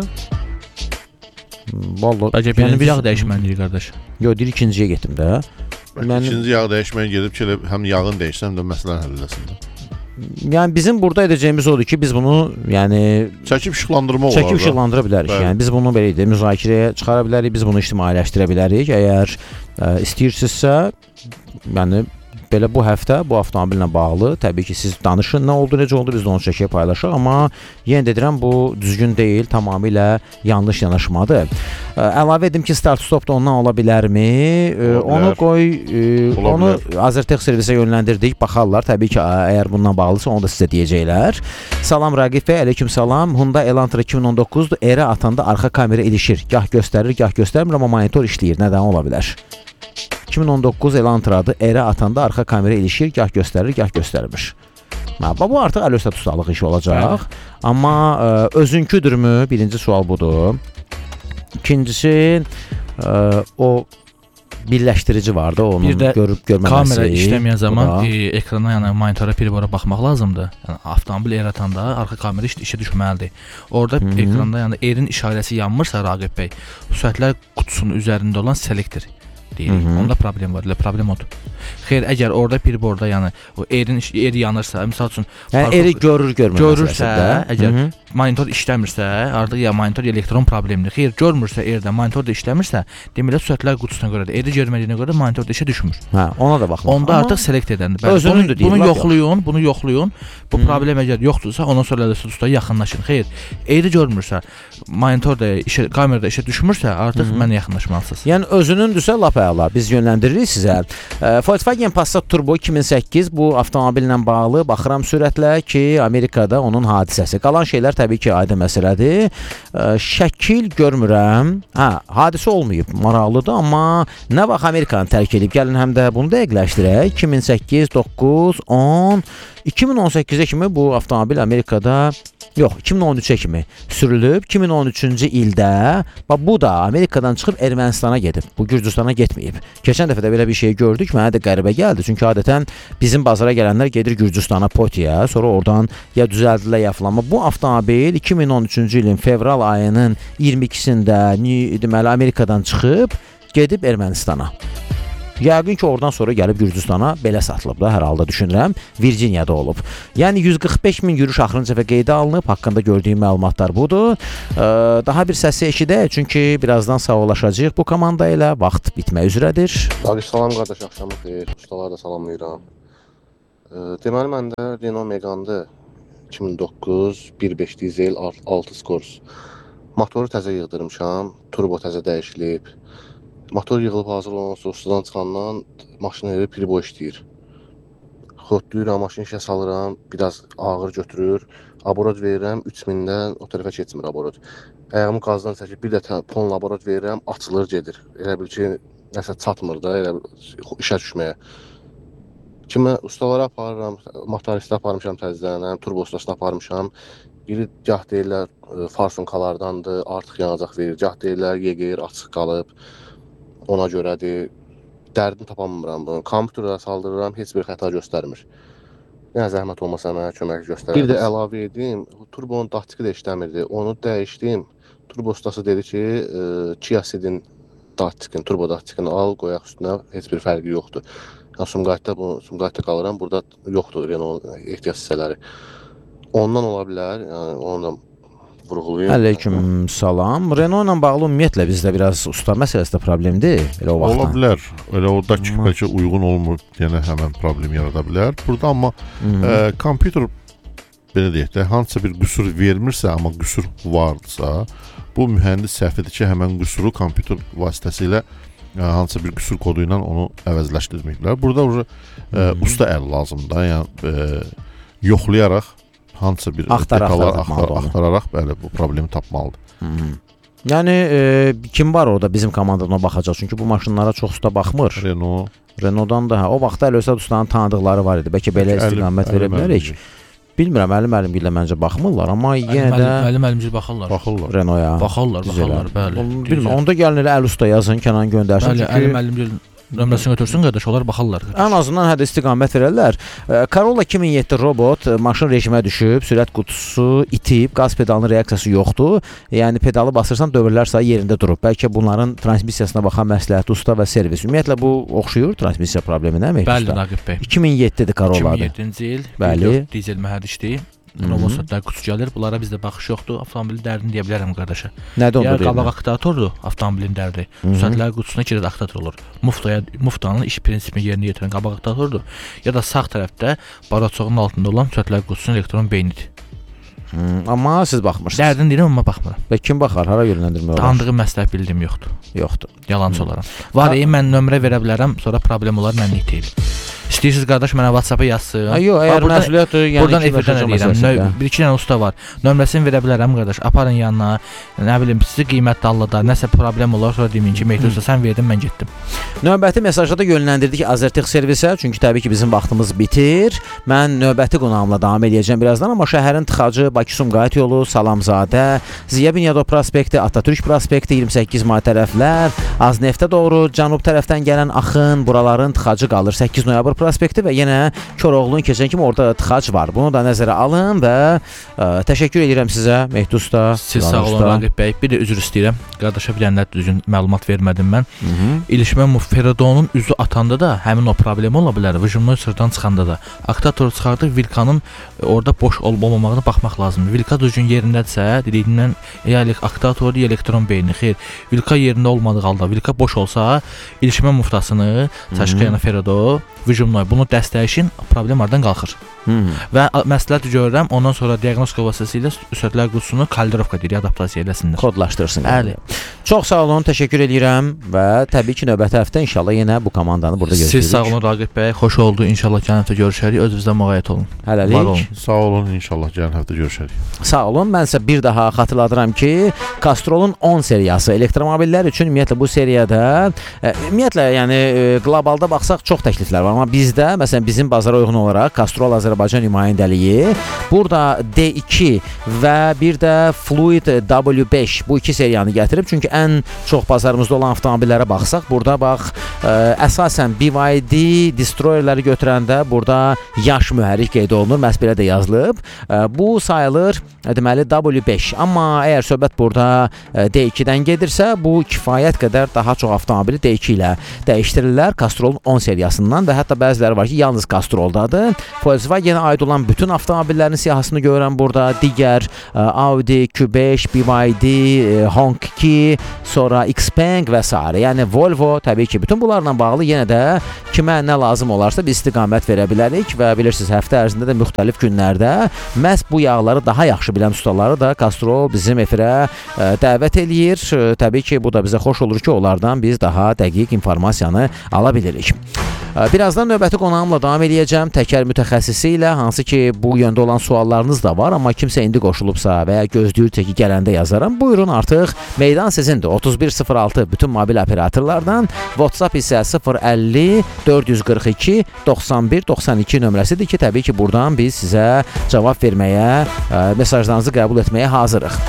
Vallahi, Bəlkə birinci yağ dəyişməliyik qardaş. Yox, deyir ikinciyə getdim də. Mən ikinci yağ dəyişməyə gedib ki, həm yağın dəyişsəm də məsələn həll eləsin. Yəni bizim burada edəcəyimiz odur ki, biz bunu, yəni çəkib işıqlandırma olar. Çəkib işıqlandıra bilərik. Bəli. Yəni biz bunu belə idi, müzakirəyə çıxara bilərik, biz bunu ictimailəşdirə bilərik. Əgər ə, istəyirsinizsə, yəni belə bu həftə bu avtomobillə bağlı təbii ki, siz danışın, nə oldu, necə oldu, biz də onu çəkiyə paylaşaq, amma yenə də deyirəm, bu düzgün deyil, tamamilə yanlış yanaşmadır. Ə, əlavə edim ki, start-stop da ondan ola bilərmi? Ə, onu qoy, ə, onu Azərtex servisə yönləndirdik, baxarlar. Təbii ki, əgər bundan bağlısa, onu da sizə deyəcəklər. Salam Raqif bəy, aleyküm salam. Hyundai Elantra iki min on doqquzdur, erə atanda arxa kamera ilişir. Gah göstərir, gah göstərmir, amma monitor işləyir. Nədən ola bilər? iki min on doqquz Elantra'dır. Erə atanda arxa kamera ilişir, gah göstərir, gah göstərmir. Bu artıq əlöstə tutalıq işi olacaq. Bəli. Amma ə, özünküdürmü? Birinci sual budur. İkincisi, ə, o birləşdirici vardı, onun bir də görüb görməməsi. Kamera işləməyən zaman e, ekrana, yəni monitora piribora baxmaq lazımdır. Yəni avtomobil erə atanda arxa kamera iş, işə düşməlidir. Orada Hı -hı. ekranda yəni erin işarəsi yanmırsa Raqib bəy, sürətlər qutusunun üzərində olan selektor deyirik. Onda problem var. Elə problem odur. Xeyr, əgər orada pirborda, yəni o erin er yanırsa, məsəl üçün yəni eri görür, görmür görürsə, əgər Hı -hı. monitor işləmirsə, artıq ya monitor ya elektron problemdir. Xeyr, görmürsə erdə, monitor da işləmirsə, deməli sürətlər qutusuna görədir. Eri görmədiyinə görə monitor da işə düşmür. Hə, ona da baxmaq. Onda artıq select edəndir. Özünündür bunu, bunu yoxlayın, bunu yoxlayın. Bu Hı -hı. problem əgər yoxdursa, ondan sonra əlbəttə ustaya yaxınlaşın. Xeyr, eri görmürsə, monitor da işə, kamera da işə düşmürsə, artıq Hı -hı. mənə yaxınlaşmalısınız. Yəni özünündürsə lap əla. Biz yönləndiririk sizə. Volkswagen Passat Turbo iki min səkkiz bu avtomobillə bağlı baxıram sürətlə ki, Amerikada onun hadisəsi. Qalan şeylər təbii ki, aydın məsələdir. Şəkil görmürəm. Hə, hadisə olmayıb, maraqlıdır, amma nə vaxt Amerikanı tərk edib, gəlin həm də bunu dəqiqləşdirək. iki min səkkiz, doqquz, on, iki min on səkkizə kimi bu avtomobil Amerikada, yox, iki min on üçə kimi sürülüb. iki min on üçüncü ildə bu da Amerikadan çıxıb Ermənistana gedib. Bu Gürcüstana getməyib. Keçən dəfə də belə bir şey gördük. Mənə də qəribə gəldi. Çünki adətən bizim bazara gələnlər gedir Gürcüstana, Potiyə, sonra oradan ya düzəldirlər ya falan. Bu avtomobil iki min on üçüncü ilin fevral ayının iyirmi ikisində deməli Amerikadan çıxıb gedib Ermənistana. Yəqin ki, oradan sonra gəlib Gürcüstana belə satılıb da, hər halda düşünürəm, Virginiyada olub. Yəni yüz qırx beş min yürüş axırıncı dəfə qeydə alınıb, haqqında gördüyüm məlumatlar budur. Ee, daha bir səsi eşidək, çünki birazdan sağollaşacağıq bu komanda ilə, vaxt bitmək üzrədir. Salam qardaş, axşamı xeyir, ustaları da salamlayıram. Ee, deməli, məndə Renault Megane iki min doqquz bir beş dizel altı skors. Motoru təzə yığdırmışam, turbo təzə dəyişilib. Motor yığılıb hazır olan soruşdan çıxandan maşını elə pili boş işləyir. Xodlayıram, maşını işə salıram, biraz ağır götürür. Aborot verirəm, üç mindən o tərəfə keçmir aborot. Ayağımı qazdan çəkib, bir də tonla aborot verirəm, açılır, gedir. Elə bil ki, nəsə çatmır da, elə işə düşməyə. Kimə ustalara aparıram, motoristə aparmışam təzdən, həm turbo ustasına aparmışam. Biri gah deyirlər, farsunkalardandır, artıq yanacaq verir, gah deyirlər, yegir, açıq qalıb. Ona görədir, dərdini tapamıram bunu. Kompüterə saldırıram, heç bir xəta göstərmir. Yəni zəhmət olmasa mənə kömək göstərər. Bir də əlavə edeyim, turbonun daktiki də işləmirdi. Onu dəyişdim. Turbo ustası dedi ki, Kia Ceed-in daktikini, turbo daktikini al, qoyaq üstünə, heç bir fərqi yoxdur. Yəni Sumqayıtda bu Sumqayıtda qalıram, burada yoxdur Renault ehtiyac hissələri. Ondan ola bilər, yəni onu da vurğulayım. Aleyküm salam. Renault ilə bağlı ümumiyyətlə bizdə biraz usta məsələsi də problemdir. Elə o vaxtdan. Ola bilər. Elə oradakı bəlkə uyğun olmur, yəni həmən problem yarada bilər. Burada amma e, kompüter belə deyək də, hansısa bir qüsur vermirsə, amma qüsur vardırsa, bu mühəndis səhvidir ki, həmən qüsuru kompüter vasitəsilə e, hansısa bir qüsur kodu ilə onu əvəzləşdirməklər. Burada e, usta əl lazımdır. Yəni e, yoxlayaraq hansısa bir detalar axtar, axtararaq bəli, bu problemi tapmalıdır. Hı -hı. Yəni e, kim var orada bizim komandana baxacaq? Çünki bu maşınlara çox usta baxmır. Renault. Renault-dan da hə, o vaxtda Əlövsət ustanın tanıdıqları var idi. Bəlkə belə istiqamət verə bilərik. Bilmirəm, Əlim Əlimgillə məncə baxmırlar, amma yenə də Əlim Əlimgil baxırlar. Baxırlar. Renault-ya. Baxırlar, baxırlar, bəli. Bilmirəm, onda gəlin elə Əl usta yazın, Kənan göndərsin. Bəli, Əlim Əlimgil nömrəsini götürsün qardaş, onlar baxırlar. Ən azından hədə istiqamət verərlər. Corolla iki min yeddi robot, maşın rejimə düşüb, sürət qutusu itib, qaz pedalının reaksiyası yoxdur. Yəni pedalı basırsan dövrlər sayı yerində durub. Bəlkə bunların transmissiyasına baxan məsləhət usta və servis. Ümumiyyətlə bu oxşuyur transmissiya probleminə mi? Bəli, Raqib bəy. iki min yeddidir Corolladır. iki min yeddinci il. Bəli. Dizel mühərrikdir. Novosatlar qutusu gəlir. Bunlara bizdə baxış yoxdur. Avtomobilin dərdini deyə bilərəm qardaşa. Nədir onda? Ya qabaq aktatordur avtomobilin dərdi. Müsətlər qutusuna girir aktator olur. Muftaya muftanın iş prinsipini yerinə yetirən qabaq aktatordur. Ya da sağ tərəfdə baroçoğunun altında olan müsətlər qutusunun elektron beynidir. Hmm, amma siz baxmırsınız. Dərdini deyirəm, amma baxmıram. Və kim baxar? Hara yönləndirmə olar? Tanıdığım məsləhət bildiyim yoxdur. Yoxdur. Yalançı olaram. Var, e, mən nömrə verə bilərəm, sonra problem olar, mən deyil. İstəyirsiniz qardaş mənə WhatsApp-a yazsın. Yox, əgər məsuliyyətdir, yəni buradan efirdən eləyirəm. Bir iki dənə usta var. Nömrəsini verə bilərəm qardaş. Aparın yanına. Nə bilim, sizi qiymətli alırlar. Nəsə problem olar, sonra deyin ki, Mehdi usta sən verdin, mən getdim. Növbəti mesajda da yönləndirdik Azertex servisə, çünki təbii ki bizim vaxtımız bitir. Mən növbəti qonağımla davam edəcəm birazdan, amma şəhərin tıxacı Bakı-Sumqayıt yolu, Salamzadə, Ziya Bünyadov prospekti, Atatürk prospekti, iyirmi səkkiz may tərəflər, Azneftə doğru cənub tərəfdən gələn axın, buraların tıxacı qalır. səkkiz noyabr prospekti və yenə Koroğlu'nun keçən kimi orada tıxac var. Bunu da nəzərə alın və ə, təşəkkür edirəm sizə Mehdi usta. Siz sağ olun Raqib bəy. Bir də üzr istəyirəm. Qardaşa bilənlər düzgün məlumat vermədim mən. İlişmə Feridonun üzü atanda da həmin o problem ola bilər. Vıjımlı sırdan çıxanda da. Aktator çıxardı, vilkanın orada boş olub olmamağına baxmaq lazımdır. Vilka düzgün yerindədirsə, dediyimdən ya aktatordur, ya elektron beyni. Xeyr, vilka yerində içində olmadığı halda vilka boş olsa, ilişmə muftasını Çaşkayana Ferodo, Vücumnoy bunu dəstəyin problem aradan qalxır. Hmm. Və məsləhət görürəm, ondan sonra diaqnostika vasitəsilə üstədlər qutusunu kalirovka deyir, adaptasiya eləsinlər. Kodlaşdırsın. Bəli. Çox sağ olun, təşəkkür edirəm və təbii ki, növbəti həftə inşallah yenə bu komandanı burada gözləyirik. Siz sağ olun Raqib bəy, xoş oldu. İnşallah gələn həftə görüşərik. Özünüzdən müğayət olun. Hələlik. Sağ olun, inşallah gələn həftə görüşərik. Sağ olun. Mən sizə bir daha xatırladıram ki, Castrol'un on seriyası elektromobillər üçün ümumiyyətlə bu seriyada e, ümumiyyətlə yəni e, qlobalda baxsaq çox təkliflər var, amma bizdə məsələn bizim bazara uyğun olaraq Castrol Azərbaycan nümayəndəliyi burada D iki və bir də Fluid W beş bu iki seriyanı gətirib. Çünki ən çox bazarımızda olan avtomobillərə baxsaq, burada bax ə, əsasən B Y D Destroyerləri götürəndə burada yaş mühərrik qeyd olunur. Məhz belə də yazılıb. Ə, bu sayılır deməli W beş. Amma əgər söhbət burada ə, D ikidən gedirsə, bu kifayət qədər daha çox avtomobili D iki ilə dəyişdirirlər. Castrol'un on seriyasından və hətta bəziləri var ki, yalnız Castrol'dadır. Volkswagen-ə aid olan bütün avtomobillərin siyahısını görürəm burada. Digər ə, Audi Q beş, B Y D, ə, Hong iki, sonra Xpeng və s. Yəni Volvo təbii ki, bütün bunlarla bağlı yenə də kimə nə lazım olarsa biz istiqamət verə bilərik və bilirsiniz həftə ərzində də müxtəlif günlərdə məhz bu yağları daha yaxşı bilən ustaları da Castrol bizim efirə ə, dəvət eləyir. Ə, təbii ki, bu da bizə xoş olur ki, onlardan biz daha dəqiq informasiyanı ala bilirik. Birazdan növbəti qonağımla davam edəcəm. Təkər mütəxəssisi ilə, hansı ki bu yöndə olan suallarınız da var, amma kimsə indi qoşulubsa və ya gözləyirsə ki, gələndə yazaram. Buyurun, artıq meydan sizindir. otuz bir sıfır altı bütün mobil operatorlardan, WhatsApp isə sıfır əlli dörd yüz qırx iki doxsan bir doxsan iki nömrəsidir ki, təbii ki, buradan biz sizə cavab verməyə, mesajlarınızı qəbul etməyə hazırıq.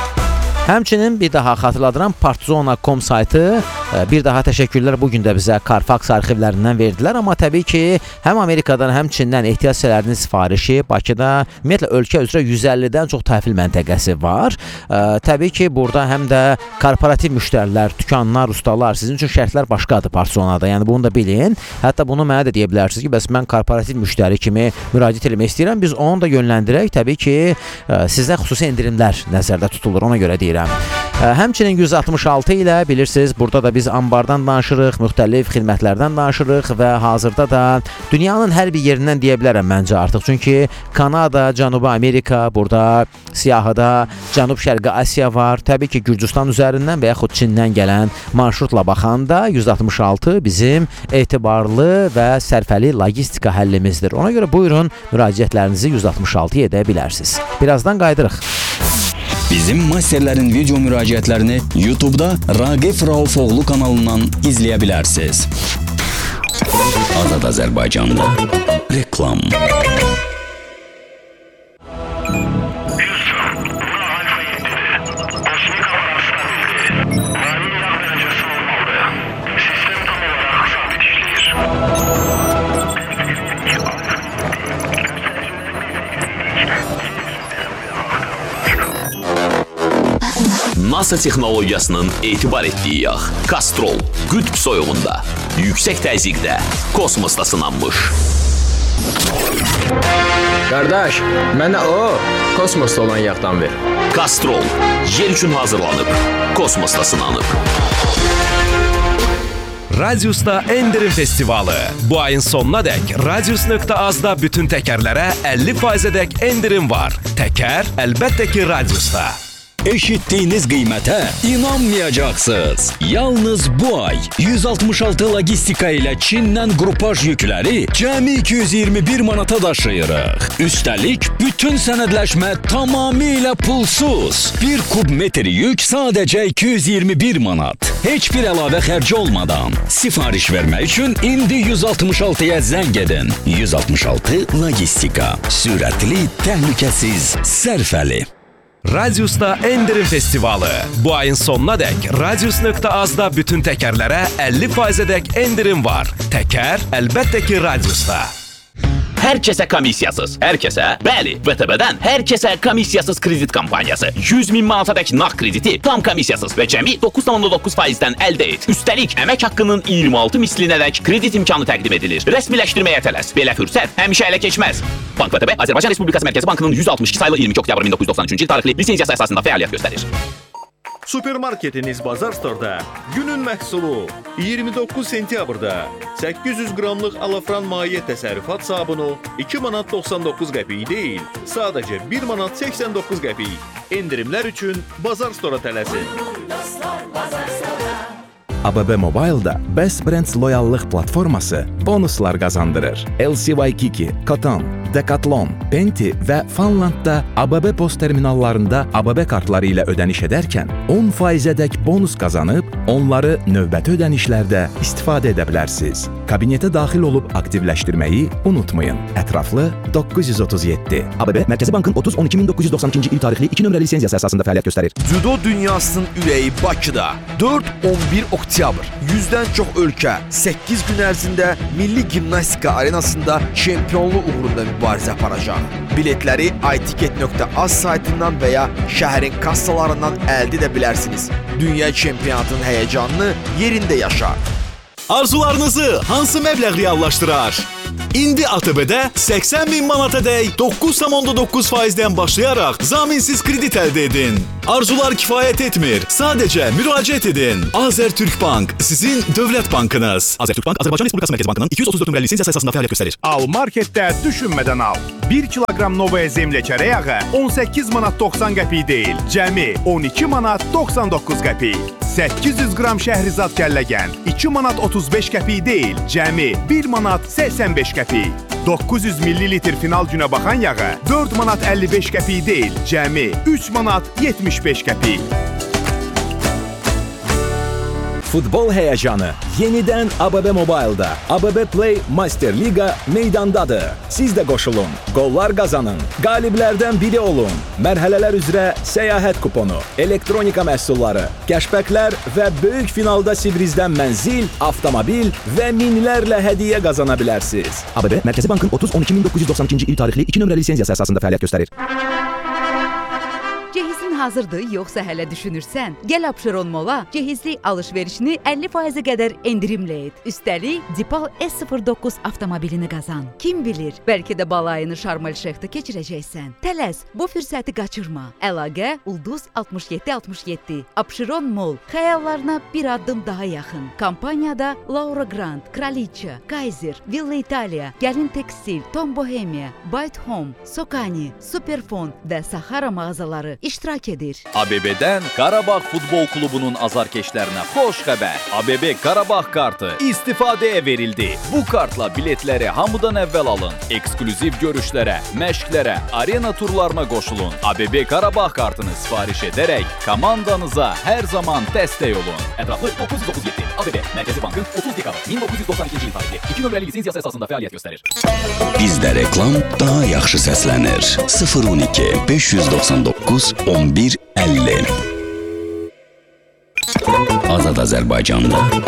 Həmçinin bir daha xatırladıram, partzona nöqtə com saytı, bir daha təşəkkürlər bugün də bizə Carfax arxivlərindən verdilər, amma təbii ki, həm Amerikadan, həm Çindən ehtiyac səhlərinin sifarişi Bakıda, ümumiyyətlə ölkə üzrə yüz əllidən çox təhvil məntəqəsi var. Təbii ki, burada həm də korporativ müştərilər, dükanlar, ustalar, sizin üçün şərtlər başqadır partzonada, yəni bunu da bilin. Hətta bunu mənə də deyə bilərsiniz ki, bəs mən korporativ müştəri kimi müraciət etmək istəyirəm, biz onu da yönləndirək. Təbii ki, sizə xüsusi endirimlər nəzərdə tutulur, ona görə deyirəm. Həmçinin yüz altmış altı ilə bilirsiniz, burada da biz ambardan danışırıq, müxtəlif xidmətlərdən danışırıq və hazırda da dünyanın hər bir yerindən deyə bilərəm məncə artıq. Çünki Kanada, Cənubi Amerika, burada siyahıda Cənub-Şərqi Asiya var. Təbii ki, Gürcüstan üzərindən və yaxud Çindən gələn marşrutla baxanda yüz altmış altı bizim etibarlı və sərfəli logistika həllimizdir. Ona görə buyurun, müraciətlərinizi yüz altmış altıya edə bilərsiniz. Birazdan qaydırıq. Bizim masterlərin video müraciətlərini YouTube-da Raqif Raufoğlu kanalından izləyə bilərsiniz. Azad Azərbaycanda reklam. NASA texnologiyasının etibar etdiyi yağ. Castrol. Qütb soyuğunda, yüksək təzyiqdə, kosmosda sınanmış. Qardaş, mənə o, kosmosda olan yağdan ver. Castrol. Yer üçün hazırlanıb, kosmosda sınanıb. Radiusda Endirim Festivalı. Bu ayın sonuna dək radius nöqtə azda bütün təkərlərə əlli faizədək endirim var. Təkər əlbəttə ki Radiusda. Eşitdiyiniz qiymətə inanmayacaqsınız. Yalnız bu ay yüz altmış altı logistika ilə Çindən qrupaj yükləri cəmi iki yüz iyirmi bir manata daşıyırıq. Üstəlik, bütün sənədləşmə tamamilə pulsuz. Bir kub metr yük sadəcə iki yüz iyirmi bir manat. Heç bir əlavə xərci olmadan. Sifariş vermək üçün indi yüz altmış altıya zəng edin. yüz altmış altı logistika. Sürətli, təhlükəsiz, sərfəli. Radiusda Endirim Festivalı. Bu ayın sonuna dək radius nöqtə azda bütün təkərlərə əlli faizədək endirim var. Təkər əlbəttə ki Radiusda. Hər kəsə komissiyasız. Hər kəsə, bəli, V T B-dən hər kəsə komissiyasız kredit kampaniyası. yüz min manatadək nağd krediti tam komissiyasız və cəmi doqquz tam doqquz faizdən əldə et. Üstəlik, əmək haqqının iyirmi altı mislinədək kredit imkanı təqdim edilir. Rəsmiləşdirməyə tələs. Belə fürsət həmişə ələ keçməz. Bank V T B, Azərbaycan Respublikası Mərkəzi Bankının yüz altmış iki sayılı iyirmi iki oktyabr min doqquz yüz doxsan üçüncü il tarixli lisenziyası əsasında fəaliyyət göstərir. Supermarketiniz Bazar Store'da günün məhsulu iyirmi doqquz sentyabrda səkkiz yüz qramlıq alafran maye təsərrüfat sabunu iki manat doxsan doqquz qəpik deyil, sadəcə bir manat səksən doqquz qəpik. Endirimlər üçün Bazar Store'a tələsin. A B B Mobile'da Best Brands loyallıq platforması bonuslar qazandırır. L C Waikiki, Cotton, Decathlon, Penti və Funlandda A B B post terminallarında A B B kartları ilə ödəniş edərkən on faizədək bonus qazanıb, onları növbəti ödənişlərdə istifadə edə bilərsiniz. Kabinetə daxil olub aktivləşdirməyi unutmayın. Ətraflı doqquz yüz otuz yeddi. A B B Mərkəzi Bankın otuz on iki min doqquz yüz doxsan ikinci il tarixli iki nömrəli lisenziyası əsasında fəaliyyət göstərir. Cüdo dünyasının ürəyi Bakıda dörd on bir oktyabr yüzdən çox ölkə səkkiz gün ərzində Milli Gimnastika Arenasında çempionluq uğrunda mübarizə aparacaq. Biletləri itiket nöqtə az saytından və ya şəhərin kassalarından əldə edə bilərsiniz. Dünya çempionatının həyəcanını yerində yaşa. Arzularınızı hansı məbləğ reallaşdırar? İndi A T B-də səksən min manatadək doqquz tam onda doqquz faizdən başlayaraq zaminsiz kredit əldə edin. Arzular kifayət etmir. Sadəcə müraciət edin. Azərtürkbank sizin dövlət bankınız. Azərtürkbank Azərbaycan Respublikası Mərkəzi Bankının iki yüz otuz dörd nömrəli lisenziyası əsasında fəaliyyət göstərir. Al marketdə düşünmədən al. bir kiloqram Novaya zemlə çərək yağı on səkkiz manat doxsan qəpik deyil, cəmi on iki manat doxsan doqquz qəpik. səkkiz yüz qram Şəhrizad kəlləgən iki manat otuz beş qəpik deyil, cəmi bir manat səksən beş qəpik. doqquz yüz millilitr final günə baxan yağı dörd manat əlli beş qəpik deyil, cəmi üç manat yetmiş beş qəpik. Futbol həyəcanı yenidən A B B Mobile'da. A B B Play Master Liga meydandadır. Siz də qoşulun, qollar qazanın, qaliblərdən biri olun. Mərhələlər üzrə səyahət kuponu, elektronika məhsulları, kəşbəklər və böyük finalda Sibrizdən mənzil, avtomobil və minlərlə hədiyyə qazana bilərsiniz. A B B Mərkəzi Bankın otuz on iki min doqquz yüz doxsan ikinci il tarixli iki nömrəli lisenziyası əsasında fəaliyyət göstərir. Cehizin hazırdır, yoxsa hələ düşünürsən? Gəl Abşeron Mola, cehizli alış-verişini əlli faizə qədər endirimlə et. Üstəlik, Dipal S sıfır doqquz avtomobilini qazan. Kim bilir, bəlkə də balayını Şarm-el-Şeyxdə keçirəcəksən. Tələs, bu fürsəti qaçırma. Əlaqə Ulduz altmış yeddi altmış yeddi. Abşeron Mol, xəyallarına bir addım daha yaxın. Kampaniyada Laura Grant, Kraliça, Kaiser, Villa Italia, Gəlin Tekstil, Tom Bohemia, Byte Home, Sokani, Superfon və Sahara mağazaları iştirak edir. A B B-dən Qarabağ Futbol Klubunun azarkeşlərinə xoş xəbər. A B B Qarabağ kartı istifadəyə verildi. Bu kartla biletləri hamıdan əvvəl alın. Eksklüziv görüşlərə, məşqlərə, arena turlarına qoşulun. A B B Qarabağ kartını sifariş edərək komandanıza hər zaman dəstək olun. Ətraflı doqquz yüz otuz yeddi. A B B Mərkəzi Bankın otuz dekabr min doqquz yüz doxsan ikinci il tarixli iki nömrəli lisenziyası əsasında fəaliyyət göstərir. Bizdə reklam daha yaxşı səslənir. sıfır on iki beş yüz doxsan doqquz on bir əlli. Azad Azərbaycanda